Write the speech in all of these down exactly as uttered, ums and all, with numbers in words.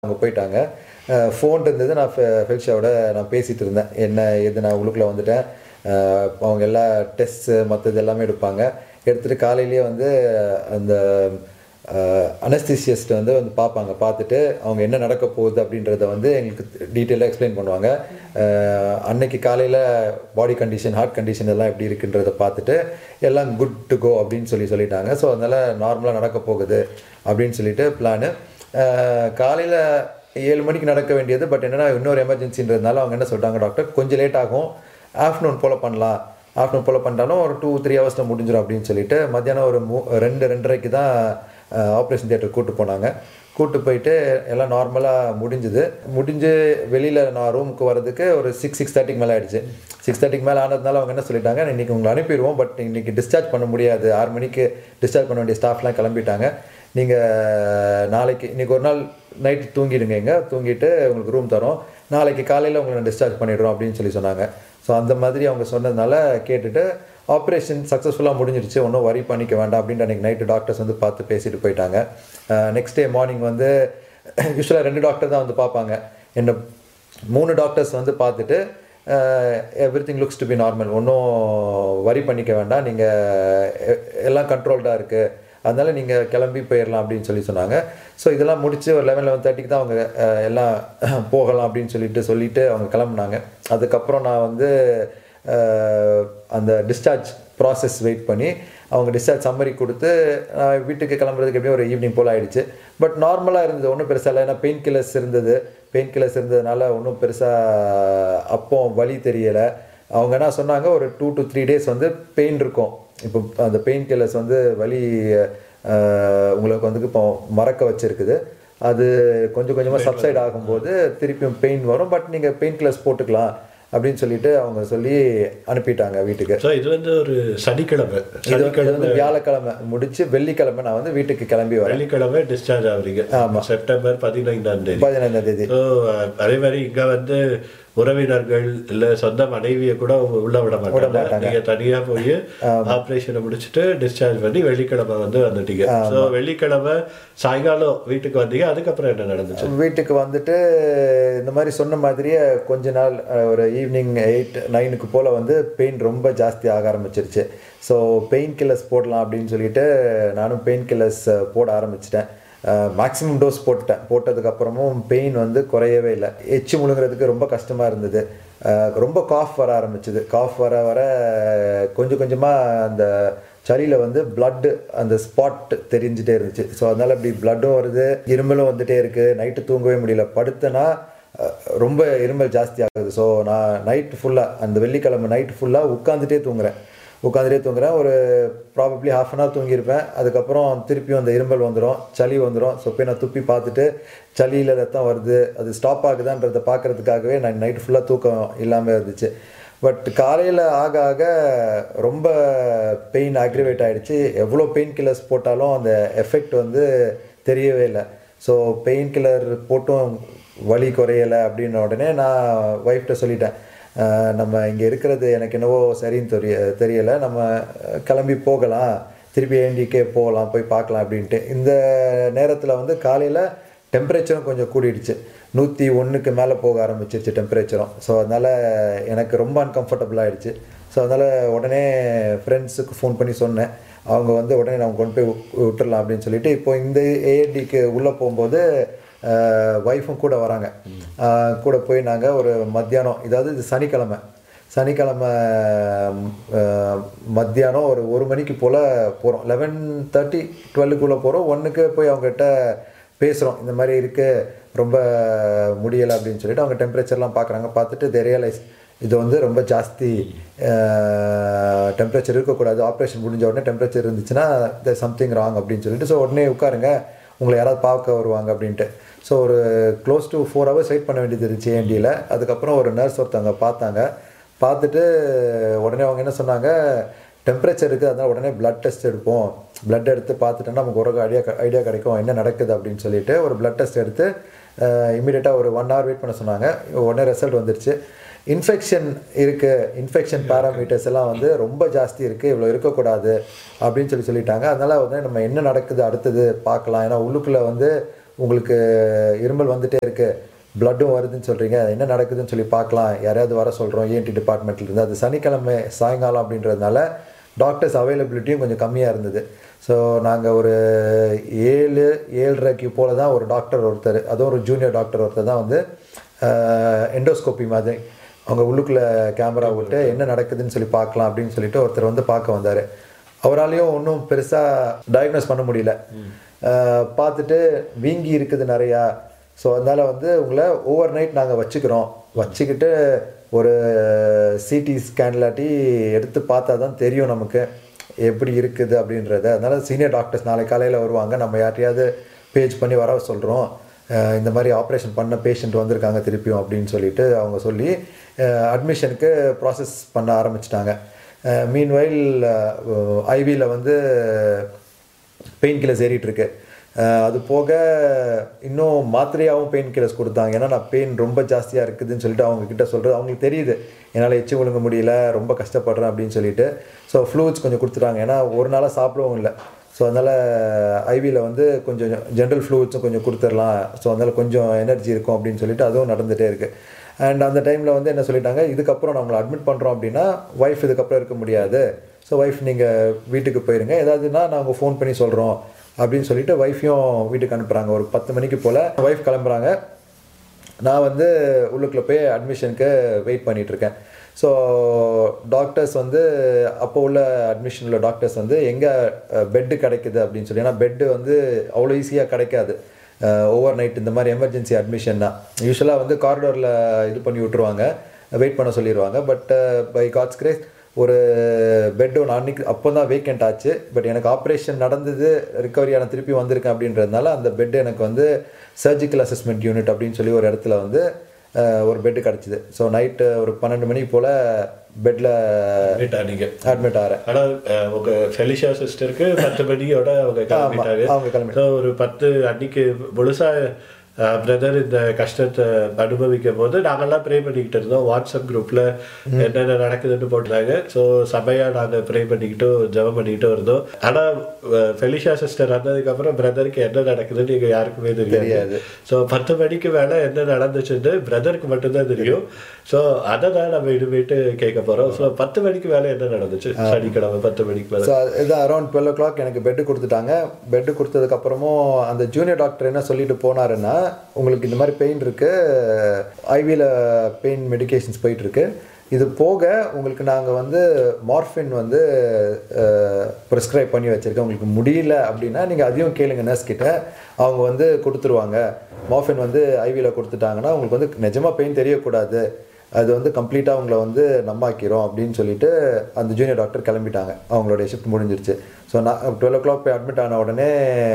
அவங்க போயிட்டாங்க. ஃபோன் இருந்தது. நான் ஃபெ ஃபெல்ஷாவோட நான் பேசிகிட்டு இருந்தேன். என்ன ஏது நான் உள்ளுக்குள்ளே வந்துட்டேன். அவங்க எல்லா டெஸ்ட்டு மற்றது எல்லாமே எடுப்பாங்க. எடுத்துகிட்டு காலையிலேயே வந்து அந்த அனஸ்தீசியஸ்ட் வந்து வந்து பார்ப்பாங்க. பார்த்துட்டு அவங்க என்ன நடக்க போகுது அப்படின்றத வந்து எங்களுக்கு டீட்டெயிலாக எக்ஸ்பிளைன் பண்ணுவாங்க. அன்னைக்கு காலையில் பாடி கண்டிஷன், ஹார்ட் கண்டிஷன் எல்லாம் எப்படி இருக்குன்றதை பார்த்துட்டு எல்லாம் குட் டு கோ அப்படின்னு சொல்லி சொல்லிட்டாங்க. ஸோ அதனால் நார்மலாக நடக்க போகுது அப்படின்னு சொல்லிட்டு பிளானு. காலையில் ஏழு மணிக்கு நடக்க வேண்டியது. பட் என்னென்னா இன்னொரு எமர்ஜென்சின்றதுனால அவங்க என்ன சொல்லிட்டாங்க, டாக்டர் கொஞ்சம் லேட் ஆகும், ஆஃப்டர்நூன் போல் பண்ணலாம், ஆஃப்டர்நூன் போல் பண்ணிட்டாலும் ஒரு டூ த்ரீ ஹவர்ஸில் முடிஞ்சிடும் அப்படின்னு சொல்லிட்டு மத்தியானம் ஒரு மூ ரெண்டு ரெண்டரைக்கு தான் ஆப்ரேஷன் தியேட்டர் கூப்பிட்டு போனாங்க. கூப்பிட்டு போயிட்டு எல்லாம் நார்மலாக முடிஞ்சுது. முடிஞ்சு வெளியில் நான் ரூமுக்கு வரதுக்கு ஒரு சிக்ஸ் சிக்ஸ் தேர்ட்டிக்கு மேலே ஆகிடுச்சு. சிக்ஸ் தேர்ட்டிக்கு மேலே ஆனதுனால அவங்க என்ன சொல்லிட்டாங்க, இன்றைக்கி உங்களை அனுப்பிடுவோம், பட் இன்றைக்கி டிஸ்சார்ஜ் பண்ண முடியாது, ஆறு மணிக்கு டிஸ்சார்ஜ் பண்ண வேண்டிய ஸ்டாஃப்லாம் கிளம்பிட்டாங்க, நீங்கள் நாளைக்கு இன்றைக்கி ஒரு நாள் நைட்டு தூங்கிடுங்க, எங்கே தூங்கிட்டு உங்களுக்கு ரூம் தரோம், நாளைக்கு காலையில் உங்களை டிஸ்சார்ஜ் பண்ணிடுறோம் அப்படின்னு சொல்லி சொன்னாங்க. ஸோ அந்த மாதிரி அவங்க சொன்னதுனால கேட்டுட்டு ஆப்ரேஷன் சக்ஸஸ்ஃபுல்லாக முடிஞ்சிருச்சு, ஒன்றும் வரி பண்ணிக்க வேண்டாம் அப்படின்ட்டு அன்றைக்கி நைட்டு டாக்டர்ஸ் வந்து பார்த்து பேசிட்டு போயிட்டாங்க. நெக்ஸ்ட் டே மார்னிங் வந்து யூஸ்வலாக ரெண்டு டாக்டர் தான் வந்து பார்ப்பாங்க. என்ன மூணு டாக்டர்ஸ் வந்து பார்த்துட்டு every thing looks to be normal, ஒன்றும் வரி பண்ணிக்க வேண்டாம், நீங்கள் எல்லாம் கண்ட்ரோல்டாக இருக்குது, அதனால் நீங்கள் கிளம்பி போயிடலாம் அப்படின்னு சொல்லி சொன்னாங்க. ஸோ இதெல்லாம் முடித்து ஒரு லெவன் லெவன் தேர்ட்டிக்கு தான் அவங்க எல்லாம் போகலாம் அப்படின்னு சொல்லிட்டு சொல்லிவிட்டு அவங்க கிளம்புனாங்க. அதுக்கப்புறம் நான் வந்து அந்த டிஸ்சார்ஜ் ப்ராசஸ் வெயிட் பண்ணி அவங்க டிஸ்சார்ஜ் சம்மரி கொடுத்து வீட்டுக்கு கிளம்புறதுக்கு எப்படியும் ஒரு ஈவினிங் போல் ஆகிடுச்சு. பட் நார்மலாக இருந்தது, ஒன்றும் பெருசாக இல்லை. ஏன்னா பெயின் கில்லர்ஸ் இருந்தது, பெயின் கில்லர்ஸ் இருந்ததுனால ஒன்றும் பெருசாக அப்போ வலி தெரியலை. அவங்க என்ன சொன்னாங்க, ஒரு டூ டு த்ரீ டேஸ் வந்து பெயின் இருக்கும். இப்போ அந்த பெயின் கில்லர்ஸ் வந்து வலி உங்களுக்கு வந்து இப்போ மறக்க வச்சுருக்குது, அது கொஞ்சம் கொஞ்சமாக சப்சைட் ஆகும்போது திருப்பியும் பெயின் வரும், பட் நீங்கள் பெயின் கில்லர்ஸ் போட்டுக்கலாம் அப்படின்னு சொல்லிட்டு அவங்க சொல்லி அனுப்பிட்டாங்க வீட்டுக்கு. ஸோ இது வந்து ஒரு சனிக்கிழமை, சனிக்கிழமை வந்து வியாழக்கிழமை முடிச்சு வெள்ளிக்கிழமை நான் வந்து வீட்டுக்கு கிளம்பி வரேன். வெள்ளிக்கிழமை டிஸ்சார்ஜ் ஆகுறீங்க. ஆமாம், செப்டம்பர் பதினைந்தாம் தேதி பதினைந்தாம் தேதி. ஸோ அதே மாதிரி இங்கே வந்து உறவினர்கள் இல்லை சொந்த மனைவியை கூட உள்ள விட மாட்டாங்க. நீங்கள் தனியாக போய் ஆப்ரேஷனை முடிச்சுட்டு டிஸ்சார்ஜ் பண்ணி வெள்ளிக்கிழமை வந்து வந்துட்டீங்க. ஸோ வெள்ளிக்கிழமை சாயங்காலம் வீட்டுக்கு வந்தீங்க. அதுக்கப்புறம் என்ன நடந்துச்சு? வீட்டுக்கு வந்துட்டு இந்த மாதிரி சொன்ன மாதிரியே கொஞ்ச நாள் ஒரு ஈவினிங் எயிட் நைனுக்கு போல் வந்து பெயின் ரொம்ப ஜாஸ்தி ஆக ஆரம்பிச்சிருச்சு. ஸோ பெயின் கில்லர்ஸ் போடலாம் அப்படின்னு சொல்லிட்டு நானும் பெயின் கில்லர்ஸ் போட ஆரம்பிச்சிட்டேன். மேக்ஸிமம் டோஸ் போட்டுட்டேன். போட்டதுக்கப்புறமும் பெயின் வந்து குறையவே இல்லை. எச்சு முழுங்கிறதுக்கு ரொம்ப கஷ்டமாக இருந்தது. ரொம்ப காஃப் வர ஆரம்பிச்சிது. காஃப் வர வர கொஞ்சம் கொஞ்சமாக அந்த சளியில் வந்து பிளட்டு அந்த ஸ்பாட் தெரிஞ்சிட்டே இருந்துச்சு. ஸோ அதனால் இப்படி பிளட்டும் வருது, இருமலும் வந்துகிட்டே இருக்குது. நைட்டு தூங்கவே முடியல. படுத்தனா ரொம்ப இருமல் ஜாஸ்தி ஆகுது. ஸோ நான் நைட்டு ஃபுல்லாக அந்த வெள்ளிக்கிழமை நைட்டு ஃபுல்லாக உட்காந்துட்டே தூங்குறேன் உட்காந்துட்டே தூங்குறேன் ஒரு ப்ராபப்ளி ஹாஃப் அன் ஹவர் தூங்கியிருப்பேன். அதுக்கப்புறம் திருப்பியும் அந்த இருமல் வந்துடும், சளி வந்துடும். ஸோ போய் நான் துப்பி பார்த்துட்டு சளியில் ரத்தம் வருது, அது ஸ்டாப் ஆகுதான்றதை பார்க்குறதுக்காகவே நான் நைட்டு ஃபுல்லாக தூக்கம் இல்லாமல் இருந்துச்சு. பட் காலையில் ஆக ஆக ரொம்ப பெயின் அக்ரிவேட் ஆகிடுச்சு. எவ்வளோ பெயின் கில்லர்ஸ் போட்டாலும் அந்த எஃபெக்ட் வந்து தெரியவே இல்லை. ஸோ பெயின் கில்லர் போட்டும் வலி குறையலை அப்படின்ன உடனே நான் ஒய்ஃப்கிட்ட சொல்லிட்டேன், நம்ம இங்கே இருக்கிறது எனக்கு என்னவோ சரின்னு தெரிய தெரியலை நம்ம கிளம்பி போகலாம், திருப்பி ஏண்டிக்கே போகலாம், போய் பார்க்கலாம் அப்படின்ட்டு. இந்த நேரத்தில் வந்து காலையில் டெம்பரேச்சரும் கொஞ்சம் கூடிடுச்சு. நூற்றி ஒன்றுக்கு மேலே போக ஆரம்பிச்சிருச்சு டெம்பரேச்சரும். ஸோ அதனால் எனக்கு ரொம்ப அன்கம்ஃபர்டபுள் ஆகிடுச்சு. ஸோ அதனால் உடனே ஃப்ரெண்ட்ஸுக்கு ஃபோன் பண்ணி சொன்னேன். அவங்க வந்து உடனே நம்ம கொண்டு போய் விட்டுடலாம் அப்படின்னு சொல்லிட்டு இப்போ இந்த ஏஆர்டிக்கு உள்ளே போகும்போது ஒய்ஃபும் கூட வராங்க. கூட போய் நாங்கள் ஒரு மத்தியானம், இதாவது இது சனிக்கிழமை சனிக்கிழமை மத்தியானம் ஒரு ஒரு மணிக்கு போல் போகிறோம். லெவன் தேர்ட்டி டுவெல்லுக்குள்ளே போகிறோம். ஒன்றுக்கு போய் அவங்ககிட்ட பேசுகிறோம், இந்த மாதிரி இருக்குது, ரொம்ப முடியலை அப்படின்னு சொல்லிட்டு. அவங்க டெம்பரேச்சர்லாம் பார்க்குறாங்க. பார்த்துட்டு தே ரியலைஸ் இது வந்து ரொம்ப ஜாஸ்தி டெம்பரேச்சர் இருக்கக்கூடாது, ஆப்ரேஷன் முடிஞ்ச உடனே டெம்பரேச்சர் இருந்துச்சுன்னா த சம்திங் ராங் அப்படின்னு சொல்லிட்டு, ஸோ உடனே உட்காருங்க, உங்களை யாராவது பார்க்க வருவாங்க அப்படின்ட்டு. ஸோ ஒரு close to four hours wait பண்ண வேண்டியது இருந்துச்சு ஏஎன்டியில். அதுக்கப்புறம் ஒரு நர்ஸ் ஒருத்தவங்க பார்த்தாங்க. பார்த்துட்டு உடனே அவங்க என்ன சொன்னாங்க, டெம்பரேச்சர் இருக்குது, அதனால் உடனே பிளட் டெஸ்ட் எடுப்போம், பிளட் எடுத்து பார்த்துட்டோன்னா நமக்கு ஒரு ஐடியா ஐடியா கிடைக்கும் என்ன நடக்குது அப்படின்னு சொல்லிட்டு ஒரு பிளட் டெஸ்ட் எடுத்து இமீடியட்டாக ஒரு ஒன் ஹவர் வெயிட் பண்ண சொன்னாங்க. உடனே ரிசல்ட் வந்துருச்சு. இன்ஃபெக்ஷன் இருக்குது, இன்ஃபெக்ஷன் பேராமீட்டர்ஸ் எல்லாம் வந்து ரொம்ப ஜாஸ்தி இருக்குது, இவ்வளோ இருக்கக்கூடாது அப்படின்னு சொல்லி சொல்லிட்டாங்க. அதனால் வந்து நம்ம என்ன நடக்குது அடுத்தது பார்க்கலாம். ஏன்னா உள்ளுக்குள்ளே வந்து உங்களுக்கு இருமல் வந்துட்டே இருக்குது, பிளட்டும் வருதுன்னு சொல்கிறீங்க, என்ன நடக்குதுன்னு சொல்லி பார்க்கலாம், யாரையாவது வர சொல்கிறோம் இஎன்டி டிபார்ட்மெண்ட்லேருந்து. அது சனிக்கிழமை சாயங்காலம் அப்படின்றதுனால டாக்டர்ஸ் அவைலபிலிட்டியும் கொஞ்சம் கம்மியாக இருந்தது. ஸோ நாங்கள் ஒரு ஏழு ஏழரைக்கு போல் தான் ஒரு டாக்டர் ஒருத்தர், அதுவும் ஒரு ஜூனியர் டாக்டர் ஒருத்தர் தான் வந்து எண்டோஸ்கோப்பி மாதிரி அவங்க உள்ளுக்குள்ளே கேமரா விட்டு என்ன நடக்குதுன்னு சொல்லி பார்க்கலாம் அப்படின்னு சொல்லிட்டு ஒருத்தர் வந்து பார்க்க வந்தார். அவராலையும் ஒன்றும் பெருசாக டயக்னோஸ் பண்ண முடியல. பார்த்துட்டு வீங்கி இருக்குது நிறையா, ஸோ அதனால் வந்து உங்களை ஓவர் நைட் நாங்கள் வச்சுக்கிறோம், வச்சுக்கிட்டு ஒரு சிடி ஸ்கேன் இல்லாட்டி எடுத்து பார்த்தா தான் தெரியும் நமக்கு எப்படி இருக்குது அப்படின்றது. அதனால் சீனியர் டாக்டர்ஸ் நாளை காலையில் வருவாங்க, நம்ம யார்ட்டையாவது பேஜ் பண்ணி வர சொல்கிறோம், இந்த மாதிரி ஆப்ரேஷன் பண்ண பேஷண்ட் வந்திருக்காங்க திருப்பியும் அப்படின்னு சொல்லிட்டு அவங்க சொல்லி அட்மிஷனுக்கு ப்ராசஸ் பண்ண ஆரம்பிச்சிட்டாங்க. மீன்வைல் ஐவியில் வந்து பெயின் கில்லர்ஸ் ஏறிட்டுருக்கு. அது போக இன்னும் மாத்திரையாகவும் பெயின் கில்லர்ஸ் கொடுத்தாங்க. ஏன்னா நான் பெயின் ரொம்ப ஜாஸ்தியாக இருக்குதுன்னு சொல்லிட்டு அவங்கக்கிட்ட சொல்கிறது அவங்களுக்கு தெரியுது, என்னால் எச்சி ஒழுங்க முடியல, ரொம்ப கஷ்டப்படுறேன் அப்படின்னு சொல்லிட்டு. ஸோ ஃப்ளூயிட்ஸ் கொஞ்சம் கொடுத்துட்டாங்க, ஏன்னா ஒரு நாளாக சாப்பிடவும் இல்லை. ஸோ அதனால் ஐவியில் வந்து கொஞ்சம் ஜென்ரல் ஃப்ளூயிட்ஸும் கொஞ்சம் கொடுத்துடலாம், ஸோ அதனால் கொஞ்சம் எனர்ஜி இருக்கும் அப்படின்னு சொல்லிட்டு அதுவும் நடந்துகிட்டே இருக்குது. அண்ட் அந்த டைமில் வந்து என்ன சொல்லிட்டாங்க, இதுக்கப்புறம் நான் உங்களை அட்மிட் பண்ணுறோம் அப்படின்னா ஒய்ஃப் இதுக்கப்புறம் இருக்க முடியாது, ஸோ ஒய்ஃப் நீங்கள் வீட்டுக்கு போயிருங்க, ஏதாவதுன்னா நாங்கள் ஃபோன் பண்ணி சொல்கிறோம் அப்படின்னு சொல்லிட்டு ஒய்ஃபையும் வீட்டுக்கு அனுப்புகிறாங்க. ஒரு பத்து மணிக்கு போல் ஒய்ஃப் கிளம்புறாங்க. நான் வந்து உள்ளுக்குள்ளே போய் அட்மிஷனுக்கு வெயிட் பண்ணிகிட்ருக்கேன். ஸோ டாக்டர்ஸ் வந்து அப்போ உள்ள அட்மிஷனில் டாக்டர்ஸ் வந்து எங்கே பெட்டு கிடைக்குது அப்படின்னு சொல்லி, ஏன்னா பெட்டு வந்து அவ்வளோ ஈஸியாக கிடைக்காது ஓவர் நைட் இந்த மாதிரி எமர்ஜென்சி அட்மிஷன்னா. யூஸ்வலாக வந்து காரிடோரில் இது பண்ணி விட்ருவாங்க, வெயிட் பண்ண சொல்லிடுவாங்க. பட் பை காட்ஸ் கிரேஸ் ஒரு பெட் ஒன்று அன்றைக்கி அப்போ தான் வேக்கண்ட் ஆச்சு. பட் எனக்கு ஆப்ரேஷன் நடந்தது, ரிக்கவரியான திருப்பி வந்திருக்கேன் அப்படின்றதுனால அந்த பெட்டு எனக்கு வந்து சர்ஜிக்கல் அசஸ்மெண்ட் யூனிட் அப்படின்னு சொல்லி ஒரு இடத்துல வந்து ஒரு பெட்டு கிடச்சிது. ஸோ நைட்டு ஒரு பன்னெண்டு மணிக்கு போல் பெட்டில் அட்மிட் ஆனீங்க. அட்மிட் ஆகிறேன். ஆனால் உங்கள் ஃபெலிஷா சிஸ்டருக்கு பத்து மணியோட அவங்க கிளம்பிட்டாங்க. அவங்க கிளம்பிட்டு ஒரு பத்து அன்னைக்கு முழுசாக பிரதர் இந்த கஷ்டத்தை அனுபவிக்கும் போது நாங்கள்லாம் ப்ரே பண்ணிக்கிட்டு இருந்தோம். வாட்ஸ்அப் குரூப்பில் என்னென்ன நடக்குதுன்னு போட்டுருந்தாங்க. ஸோ சபையாக நாங்கள் ப்ரே பண்ணிக்கிட்டும் ஜெபம் பண்ணிக்கிட்டும் இருந்தோம். ஆனால் ஃபெலிஷா சிஸ்டர் வந்ததுக்கப்புறம் பிரதருக்கு என்ன நடக்குதுன்னு எங்கள் யாருக்குமே தெரியாது. ஸோ பத்து மணிக்கு மேலே என்ன நடந்துச்சுன்னு பிரதருக்கு மட்டும்தான் தெரியும். ஸோ அதை தான் நம்ம இனிமேட்டு கேட்க போகிறோம். ஸோ பத்து மணிக்கு மேலே என்ன நடந்துச்சு சனிக்கிழமை பத்து மணிக்கு மேலே? ஸோ இது அரௌண்ட் டுவெல் ஓ கிளாக் எனக்கு பெட்டு கொடுத்துட்டாங்க. பெட்டு கொடுத்ததுக்கப்புறமும் அந்த ஜூனியர் டாக்டர் என்ன சொல்லிட்டு போனாருன்னா, உங்களுக்கு இந்த மாதிரி பெயின் இருக்குது, ஐவியில் பெயின் மெடிக்கேஷன்ஸ் போயிட்டுருக்கு, இது போக உங்களுக்கு நாங்கள் வந்து மார்ஃபின் வந்து ப்ரிஸ்கிரைப் பண்ணி வச்சுருக்கேன், உங்களுக்கு முடியல அப்படின்னா நீங்கள் அதையும் கேளுங்க நர்ஸ் கிட்ட, அவங்க வந்து கொடுத்துருவாங்க. மார்ஃபின் வந்து ஐவியில் கொடுத்துட்டாங்கன்னா உங்களுக்கு வந்து நிஜமாக பெயின் தெரியக்கூடாது, அது வந்து கம்ப்ளீட்டாக அவங்கள வந்து நம்மாக்கிறோம் அப்படின்னு சொல்லிட்டு அந்த ஜூனியர் டாக்டர் கிளம்பிட்டாங்க. அவங்களுடைய ஷிஃப்ட் முடிஞ்சிருச்சு. ஸோ நான் டுவெல் ஓ கிளாக் போய் அட்மிட் ஆன உடனே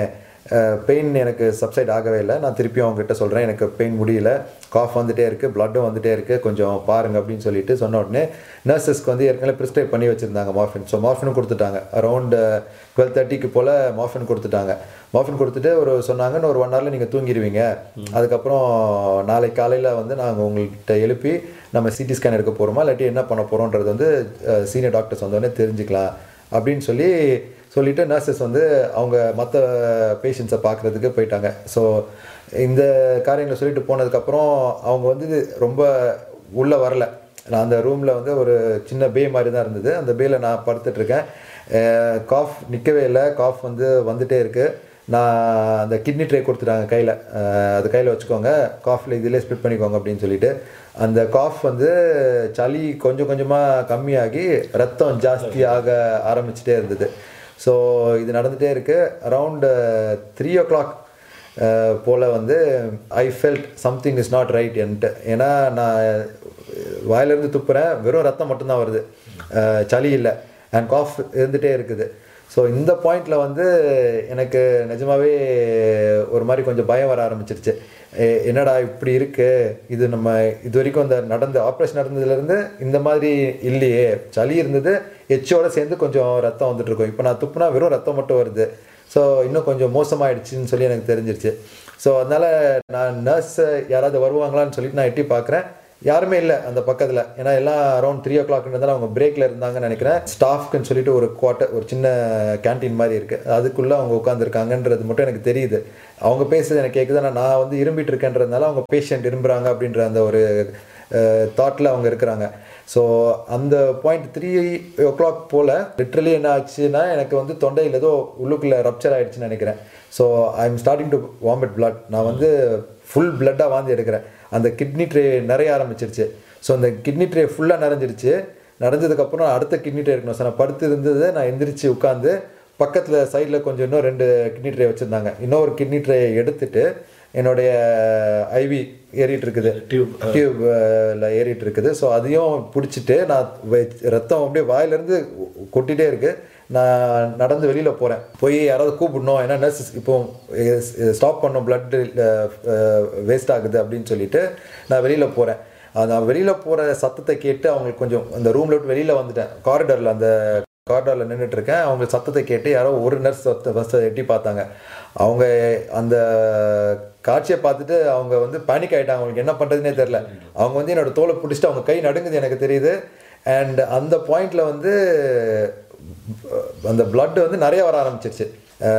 பெயின் எனக்கு சப்சைட் ஆகவே இல்லை. நான் திருப்பியும் அவங்ககிட்ட சொல்கிறேன், எனக்கு பெயின் முடியல, காஃப் வந்துகிட்டே இருக்குது, ப்ளட்டும் வந்துகிட்டே இருக்குது, கொஞ்சம் பாருங்கள் அப்படின்னு சொல்லிட்டு சொன்ன உடனே நர்சஸ்க்கு வந்து ஏற்கனவே ப்ரிஸ்கிரைப் பண்ணி வச்சுருந்தாங்க மார்ஃபின். ஸோ மார்ஃபினும் கொடுத்துட்டாங்க. அரௌண்டு டுவெல் தேர்ட்டிக்கு போல் மார்ஃபின் கொடுத்துட்டாங்க. மார்ஃபின் கொடுத்துட்டு ஒரு சொன்னாங்கன்னு ஒரு ஒன் ஹவரில் நீங்கள் தூங்கிடுவீங்க, அதுக்கப்புறம் நாளை காலையில் வந்து நாங்கள் உங்கள்கிட்ட எழுப்பி நம்ம சிடி ஸ்கேன் எடுக்க போகிறோமா இல்லாட்டி என்ன பண்ண போகிறோன்றது வந்து சீனியர் டாக்டர்ஸ் வந்தோடனே தெரிஞ்சுக்கலாம் அப்படின்னு சொல்லி சொல்லிவிட்டு நர்சஸ் வந்து அவங்க மற்ற பேஷண்ட்ஸை பார்க்குறதுக்கு போயிட்டாங்க. ஸோ இந்த காரியங்களை சொல்லிட்டு போனதுக்கப்புறம் அவங்க வந்து ரொம்ப உள்ளே வரல. நான் அந்த ரூமில் வந்து ஒரு சின்ன பே மாதிரி தான் இருந்தது, அந்த பேயில் நான் படுத்துட்ருக்கேன். காஃப் நிற்கவே இல்லை, காஃப் வந்து வந்துகிட்டே இருக்குது. நான் அந்த கிட்னி ட்ரே கொடுத்துட்டாங்க கையில், அது கையில் வச்சுக்கோங்க, காஃபில் இதிலே ஸ்ப்ளிட் பண்ணிக்கோங்க அப்படின்னு சொல்லிட்டு அந்த காஃப் வந்து சளி கொஞ்சம் கொஞ்சமாக கம்மியாகி ரத்தம் ஜாஸ்தியாக ஆரம்பிச்சிட்டே இருந்தது. ஸோ இது நடந்துகிட்டே இருக்குது. அரவுண்டு த்ரீ ஓ கிளாக் போல் வந்து I felt something is not right என்ட்டு. ஏன்னா நான் வாயிலேருந்து துப்புறேன், வெறும் ரத்தம் மட்டும்தான் வருது, சளி இல்லை, அண்ட் காஃப் இருந்துகிட்டே இருக்குது. ஸோ இந்த பாயிண்டில் வந்து எனக்கு நிஜமாகவே ஒரு மாதிரி கொஞ்சம் பயம் வர ஆரம்பிச்சிருச்சு. என்னடா இப்படி இருக்குது, இது நம்ம இது வரைக்கும் அந்த நடந்த ஆப்ரேஷன் நடந்ததுலேருந்து இந்த மாதிரி இல்லையே, சளி இருந்தது, எச்சோடு சேர்ந்து கொஞ்சம் ரத்தம் வந்துட்டுருக்கோம், இப்போ நான் துப்புனா வெறும் ரத்தம் மட்டும் வருது, ஸோ இன்னும் கொஞ்சம் மோசமாகிடுச்சின்னு சொல்லி எனக்கு தெரிஞ்சிருச்சு. ஸோ அதனால் நான் நர்ஸ் யாராவது வருவாங்களான்னு சொல்லிட்டு நான் எட்டி பார்க்குறேன், யாருமே இல்லை அந்த பக்கத்தில். ஏன்னா எல்லாம் அரௌண்ட் த்ரீ ஓ கிளாக்ன்றதால அவங்க பிரேக்கில் இருந்தாங்கன்னு நினைக்கிறேன். ஸ்டாஃப்க்குன்னு சொல்லிட்டு ஒரு குவார்ட்டர், ஒரு சின்ன கேன்டீன் மாதிரி இருக்குது, அதுக்குள்ளே அவங்க உட்காந்துருக்காங்கன்றது மட்டும் எனக்கு தெரியுது. அவங்க பேசுறது எனக்கு கேட்குது. ஆனால் நான் வந்து இரும்பிட்டு இருக்கேன்றதுனால அவங்க பேஷண்ட் இரும்புறாங்க அப்படின்ற அந்த ஒரு தாட்டில் அவங்க இருக்கிறாங்க. ஸோ அந்த பாயிண்ட் த்ரீ ஓ கிளாக் போல் லிட்ரலி என்ன ஆச்சுன்னா எனக்கு வந்து தொண்டையில் ஏதோ உள்ளுக்குள்ளே ரப்சர் ஆகிடுச்சுன்னு நினைக்கிறேன். So I am starting to vomit blood. நான் வந்து ஃபுல் பிளட்டாக வாந்தி எடுக்கிறேன். அந்த கிட்னி ட்ரே நிறைய ஆரம்பிச்சிருச்சு. ஸோ அந்த கிட்னி ட்ரே ஃபுல்லாக நிறைஞ்சிருச்சு. நிறைஞ்சதுக்கப்புறம் அடுத்த கிட்னி ட்ரே இருக்கணும். சார் நான் படுத்து இருந்தது, நான் எந்திரிச்சு உட்காந்து பக்கத்தில் சைடில் கொஞ்சம் இன்னும் ரெண்டு கிட்னி ட்ரே வச்சுருந்தாங்க. இன்னொரு கிட்னி ட்ரே எடுத்துட்டு என்னுடைய ஐவி ஏறிட்டு இருக்குது, டியூப் டியூப்பில் ஏறிட்டு இருக்குது. ஸோ அதையும் பிடிச்சிட்டு நான் ரத்தம் அப்படியே வாயிலேருந்து கொட்டிகிட்டே இருக்குது. நான் நடந்து வெளியில் போகிறேன். போய் யாராவது கூப்பிடணும், ஏன்னா நர்ஸ் இப்போ ஸ்டாப் பண்ணோம், பிளட்டு வேஸ்ட் ஆகுது அப்படின்னு சொல்லிட்டு நான் வெளியில் போகிறேன். நான் வெளியில் போகிற சத்தத்தை கேட்டு அவங்களுக்கு கொஞ்சம் அந்த ரூமில் விட்டு வெளியில் வந்துட்டேன். காரிடாரில் அந்த காரிடாரில் நின்றுட்டு இருக்கேன். அவங்க சத்தத்தை கேட்டு யாரோ ஒரு நர்ஸ் ஃபஸ்ட்டு எட்டி பார்த்தாங்க. அவங்க அந்த காட்சியை பார்த்துட்டு அவங்க வந்து பேனிக் ஆகிட்டாங்க. அவங்களுக்கு என்ன பண்ணுறதுனே தெரில. அவங்க வந்து என்னோடய தோலை பிடிச்சிட்டு அவங்க கை நடுங்குது எனக்கு தெரியுது. அண்ட் அந்த பாயிண்டில் வந்து அந்த பிளட் வந்து நிறைய வர ஆரம்பிச்சிருச்சு.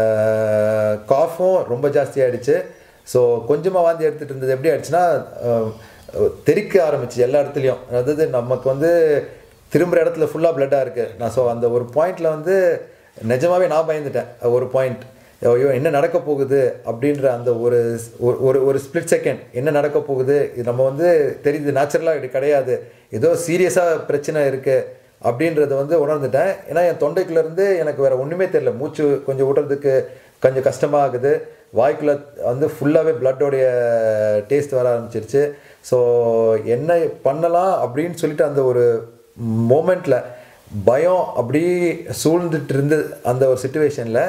காஃபும் ரொம்ப ஜாஸ்தி ஆகிடுச்சு. ஸோ கொஞ்சமாக வாந்தி எடுத்துகிட்டு இருந்தது எப்படி ஆயிடுச்சுன்னா தெறிக்க ஆரம்பிச்சு எல்லா இடத்துலையும். அதாவது நமக்கு வந்து திரும்புகிற இடத்துல ஃபுல்லாக பிளட்டாக இருக்குது. நான் ஸோ அந்த ஒரு பாயிண்டில் வந்து நிஜமாகவே நான் பயந்துட்டேன். ஒரு பாயிண்ட், ஐயோ என்ன நடக்க போகுது அப்படின்ற அந்த ஒரு ஒரு ஒரு ஸ்பிளிட் செகண்ட், என்ன நடக்க போகுது, இது நம்ம வந்து தெரியுது நேச்சுரலாக இது கிடையாது, ஏதோ சீரியஸாக பிரச்சனை இருக்குது அப்படின்றத வந்து உணர்ந்துட்டேன். ஏன்னா என் தொண்டைக்குள்ளேருந்து எனக்கு வேறு ஒன்றுமே தெரியல. மூச்சு கொஞ்சம் விடுறதுக்கு கொஞ்சம் கஷ்டமாக ஆகுது. வாய்க்குள்ளே வந்து ஃபுல்லாகவே பிளட்டோடைய டேஸ்ட் வர ஆரம்பிச்சிருச்சு. ஸோ என்ன பண்ணலாம் அப்படின்னு சொல்லிட்டு அந்த ஒரு மோமெண்ட்டில் பயம் அப்படி சூழ்ந்துட்டு இருந்து அந்த ஒரு சிச்சுவேஷனில்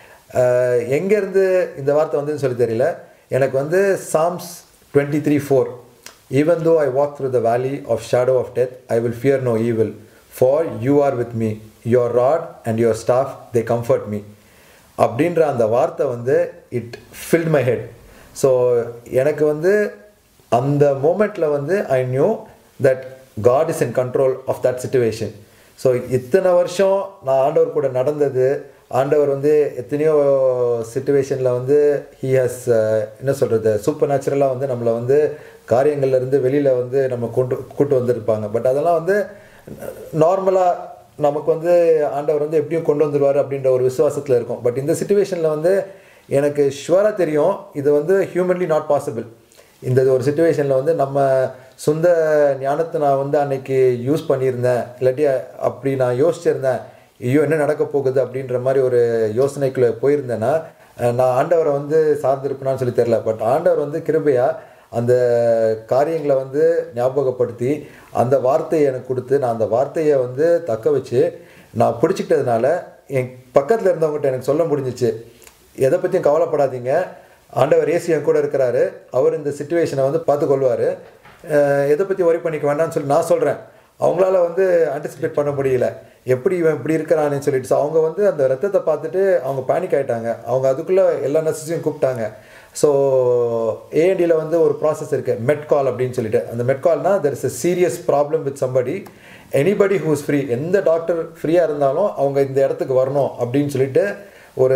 எங்கேருந்து இந்த வார்த்தை வந்துன்னு சொல்லி தெரியல. எனக்கு வந்து Sam's twenty three four, even though I walk through the வேலி of shadow of death I will fear no evil for you are with me, your rod and your staff they comfort me அப்படின்ற அந்த வார்த்தை வந்து it field my head. So எனக்கு வந்து அந்த மோமெண்ட்டில் வந்து I knew that God is in control of that situation. So இத்தனை வருஷம் நான் ஆண்டவர் கூட நடந்தது, ஆண்டவர் வந்து எத்தனையோ சிச்சுவேஷனில் வந்து ஹி ஹாஸ் என்ன சொல்கிறது சூப்பர் நேச்சுரலாக வந்து நம்மளை வந்து காரியங்கள்லேருந்து வெளியில் வந்து நம்ம கொண்டு கூட்டு வந்திருப்பாங்க. பட் அதெல்லாம் வந்து நார்மலாக நமக்கு வந்து ஆண்டவர் வந்து எப்படியும் கொண்டு வந்துடுவார் அப்படின்ற ஒரு விசுவாசத்தில் இருக்கும். பட் இந்த சிச்சுவேஷனில் வந்து எனக்கு ஷுவராக தெரியும் இது வந்து ஹியூமன்லி நாட் பாசிபிள். இந்த ஒரு சிச்சுவேஷனில் வந்து நம்ம சொந்த ஞானத்தை நான் வந்து அன்னைக்கு யூஸ் பண்ணியிருந்தேன், இல்லாட்டி அப்படி நான் யோசிச்சிருந்தேன் ஐயோ என்ன நடக்க போகுது அப்படின்ற மாதிரி ஒரு யோசனைக்குள்ளே போயிருந்தேன்னா நான் ஆண்டவரை வந்து சார்ந்திருப்பேனான்னு சொல்லி தெரில. பட் ஆண்டவர் வந்து கிருபையாக அந்த காரியங்களை வந்து ஞாபகப்படுத்தி அந்த வார்த்தையை எனக்கு கொடுத்து நான் அந்த வார்த்தையை வந்து தக்க வச்சு நான் பிடிச்சிக்கிட்டதுனால என் பக்கத்தில் இருந்தவங்ககிட்ட எனக்கு சொல்ல முடிஞ்சிச்சு, எதை பற்றியும் கவலைப்படாதீங்க, ஆண்டவர் ஏசி என் கூட இருக்கிறாரு, அவர் இந்த சிச்சுவேஷனை வந்து பார்த்துக்கொள்வார், எதை பற்றி ஒரி பண்ணிக்க வேண்டாம்னு சொல்லி நான் சொல்கிறேன். அவங்களால வந்து ஆன்டிசிபேட் பண்ண முடியல எப்படி இவன் இப்படி இருக்கிறான்னு சொல்லிட்டு. ஸோ அவங்க வந்து அந்த ரத்தத்தை பார்த்துட்டு அவங்க பேனிக் ஆகிட்டாங்க. அவங்க அதுக்குள்ளே எல்லா நர்ஸஸையும் கூப்பிட்டாங்க. ஸோ ஏஎன்டியில் வந்து ஒரு ப்ராசஸ் இருக்குது மெட்கால் அப்படின்னு சொல்லிட்டு. அந்த மெட்கால்னால் there is a serious problem with somebody, anybody who is free, எந்த டாக்டர் ஃப்ரீயாக இருந்தாலும் அவங்க இந்த இடத்துக்கு வரணும் அப்படின்னு சொல்லிட்டு ஒரு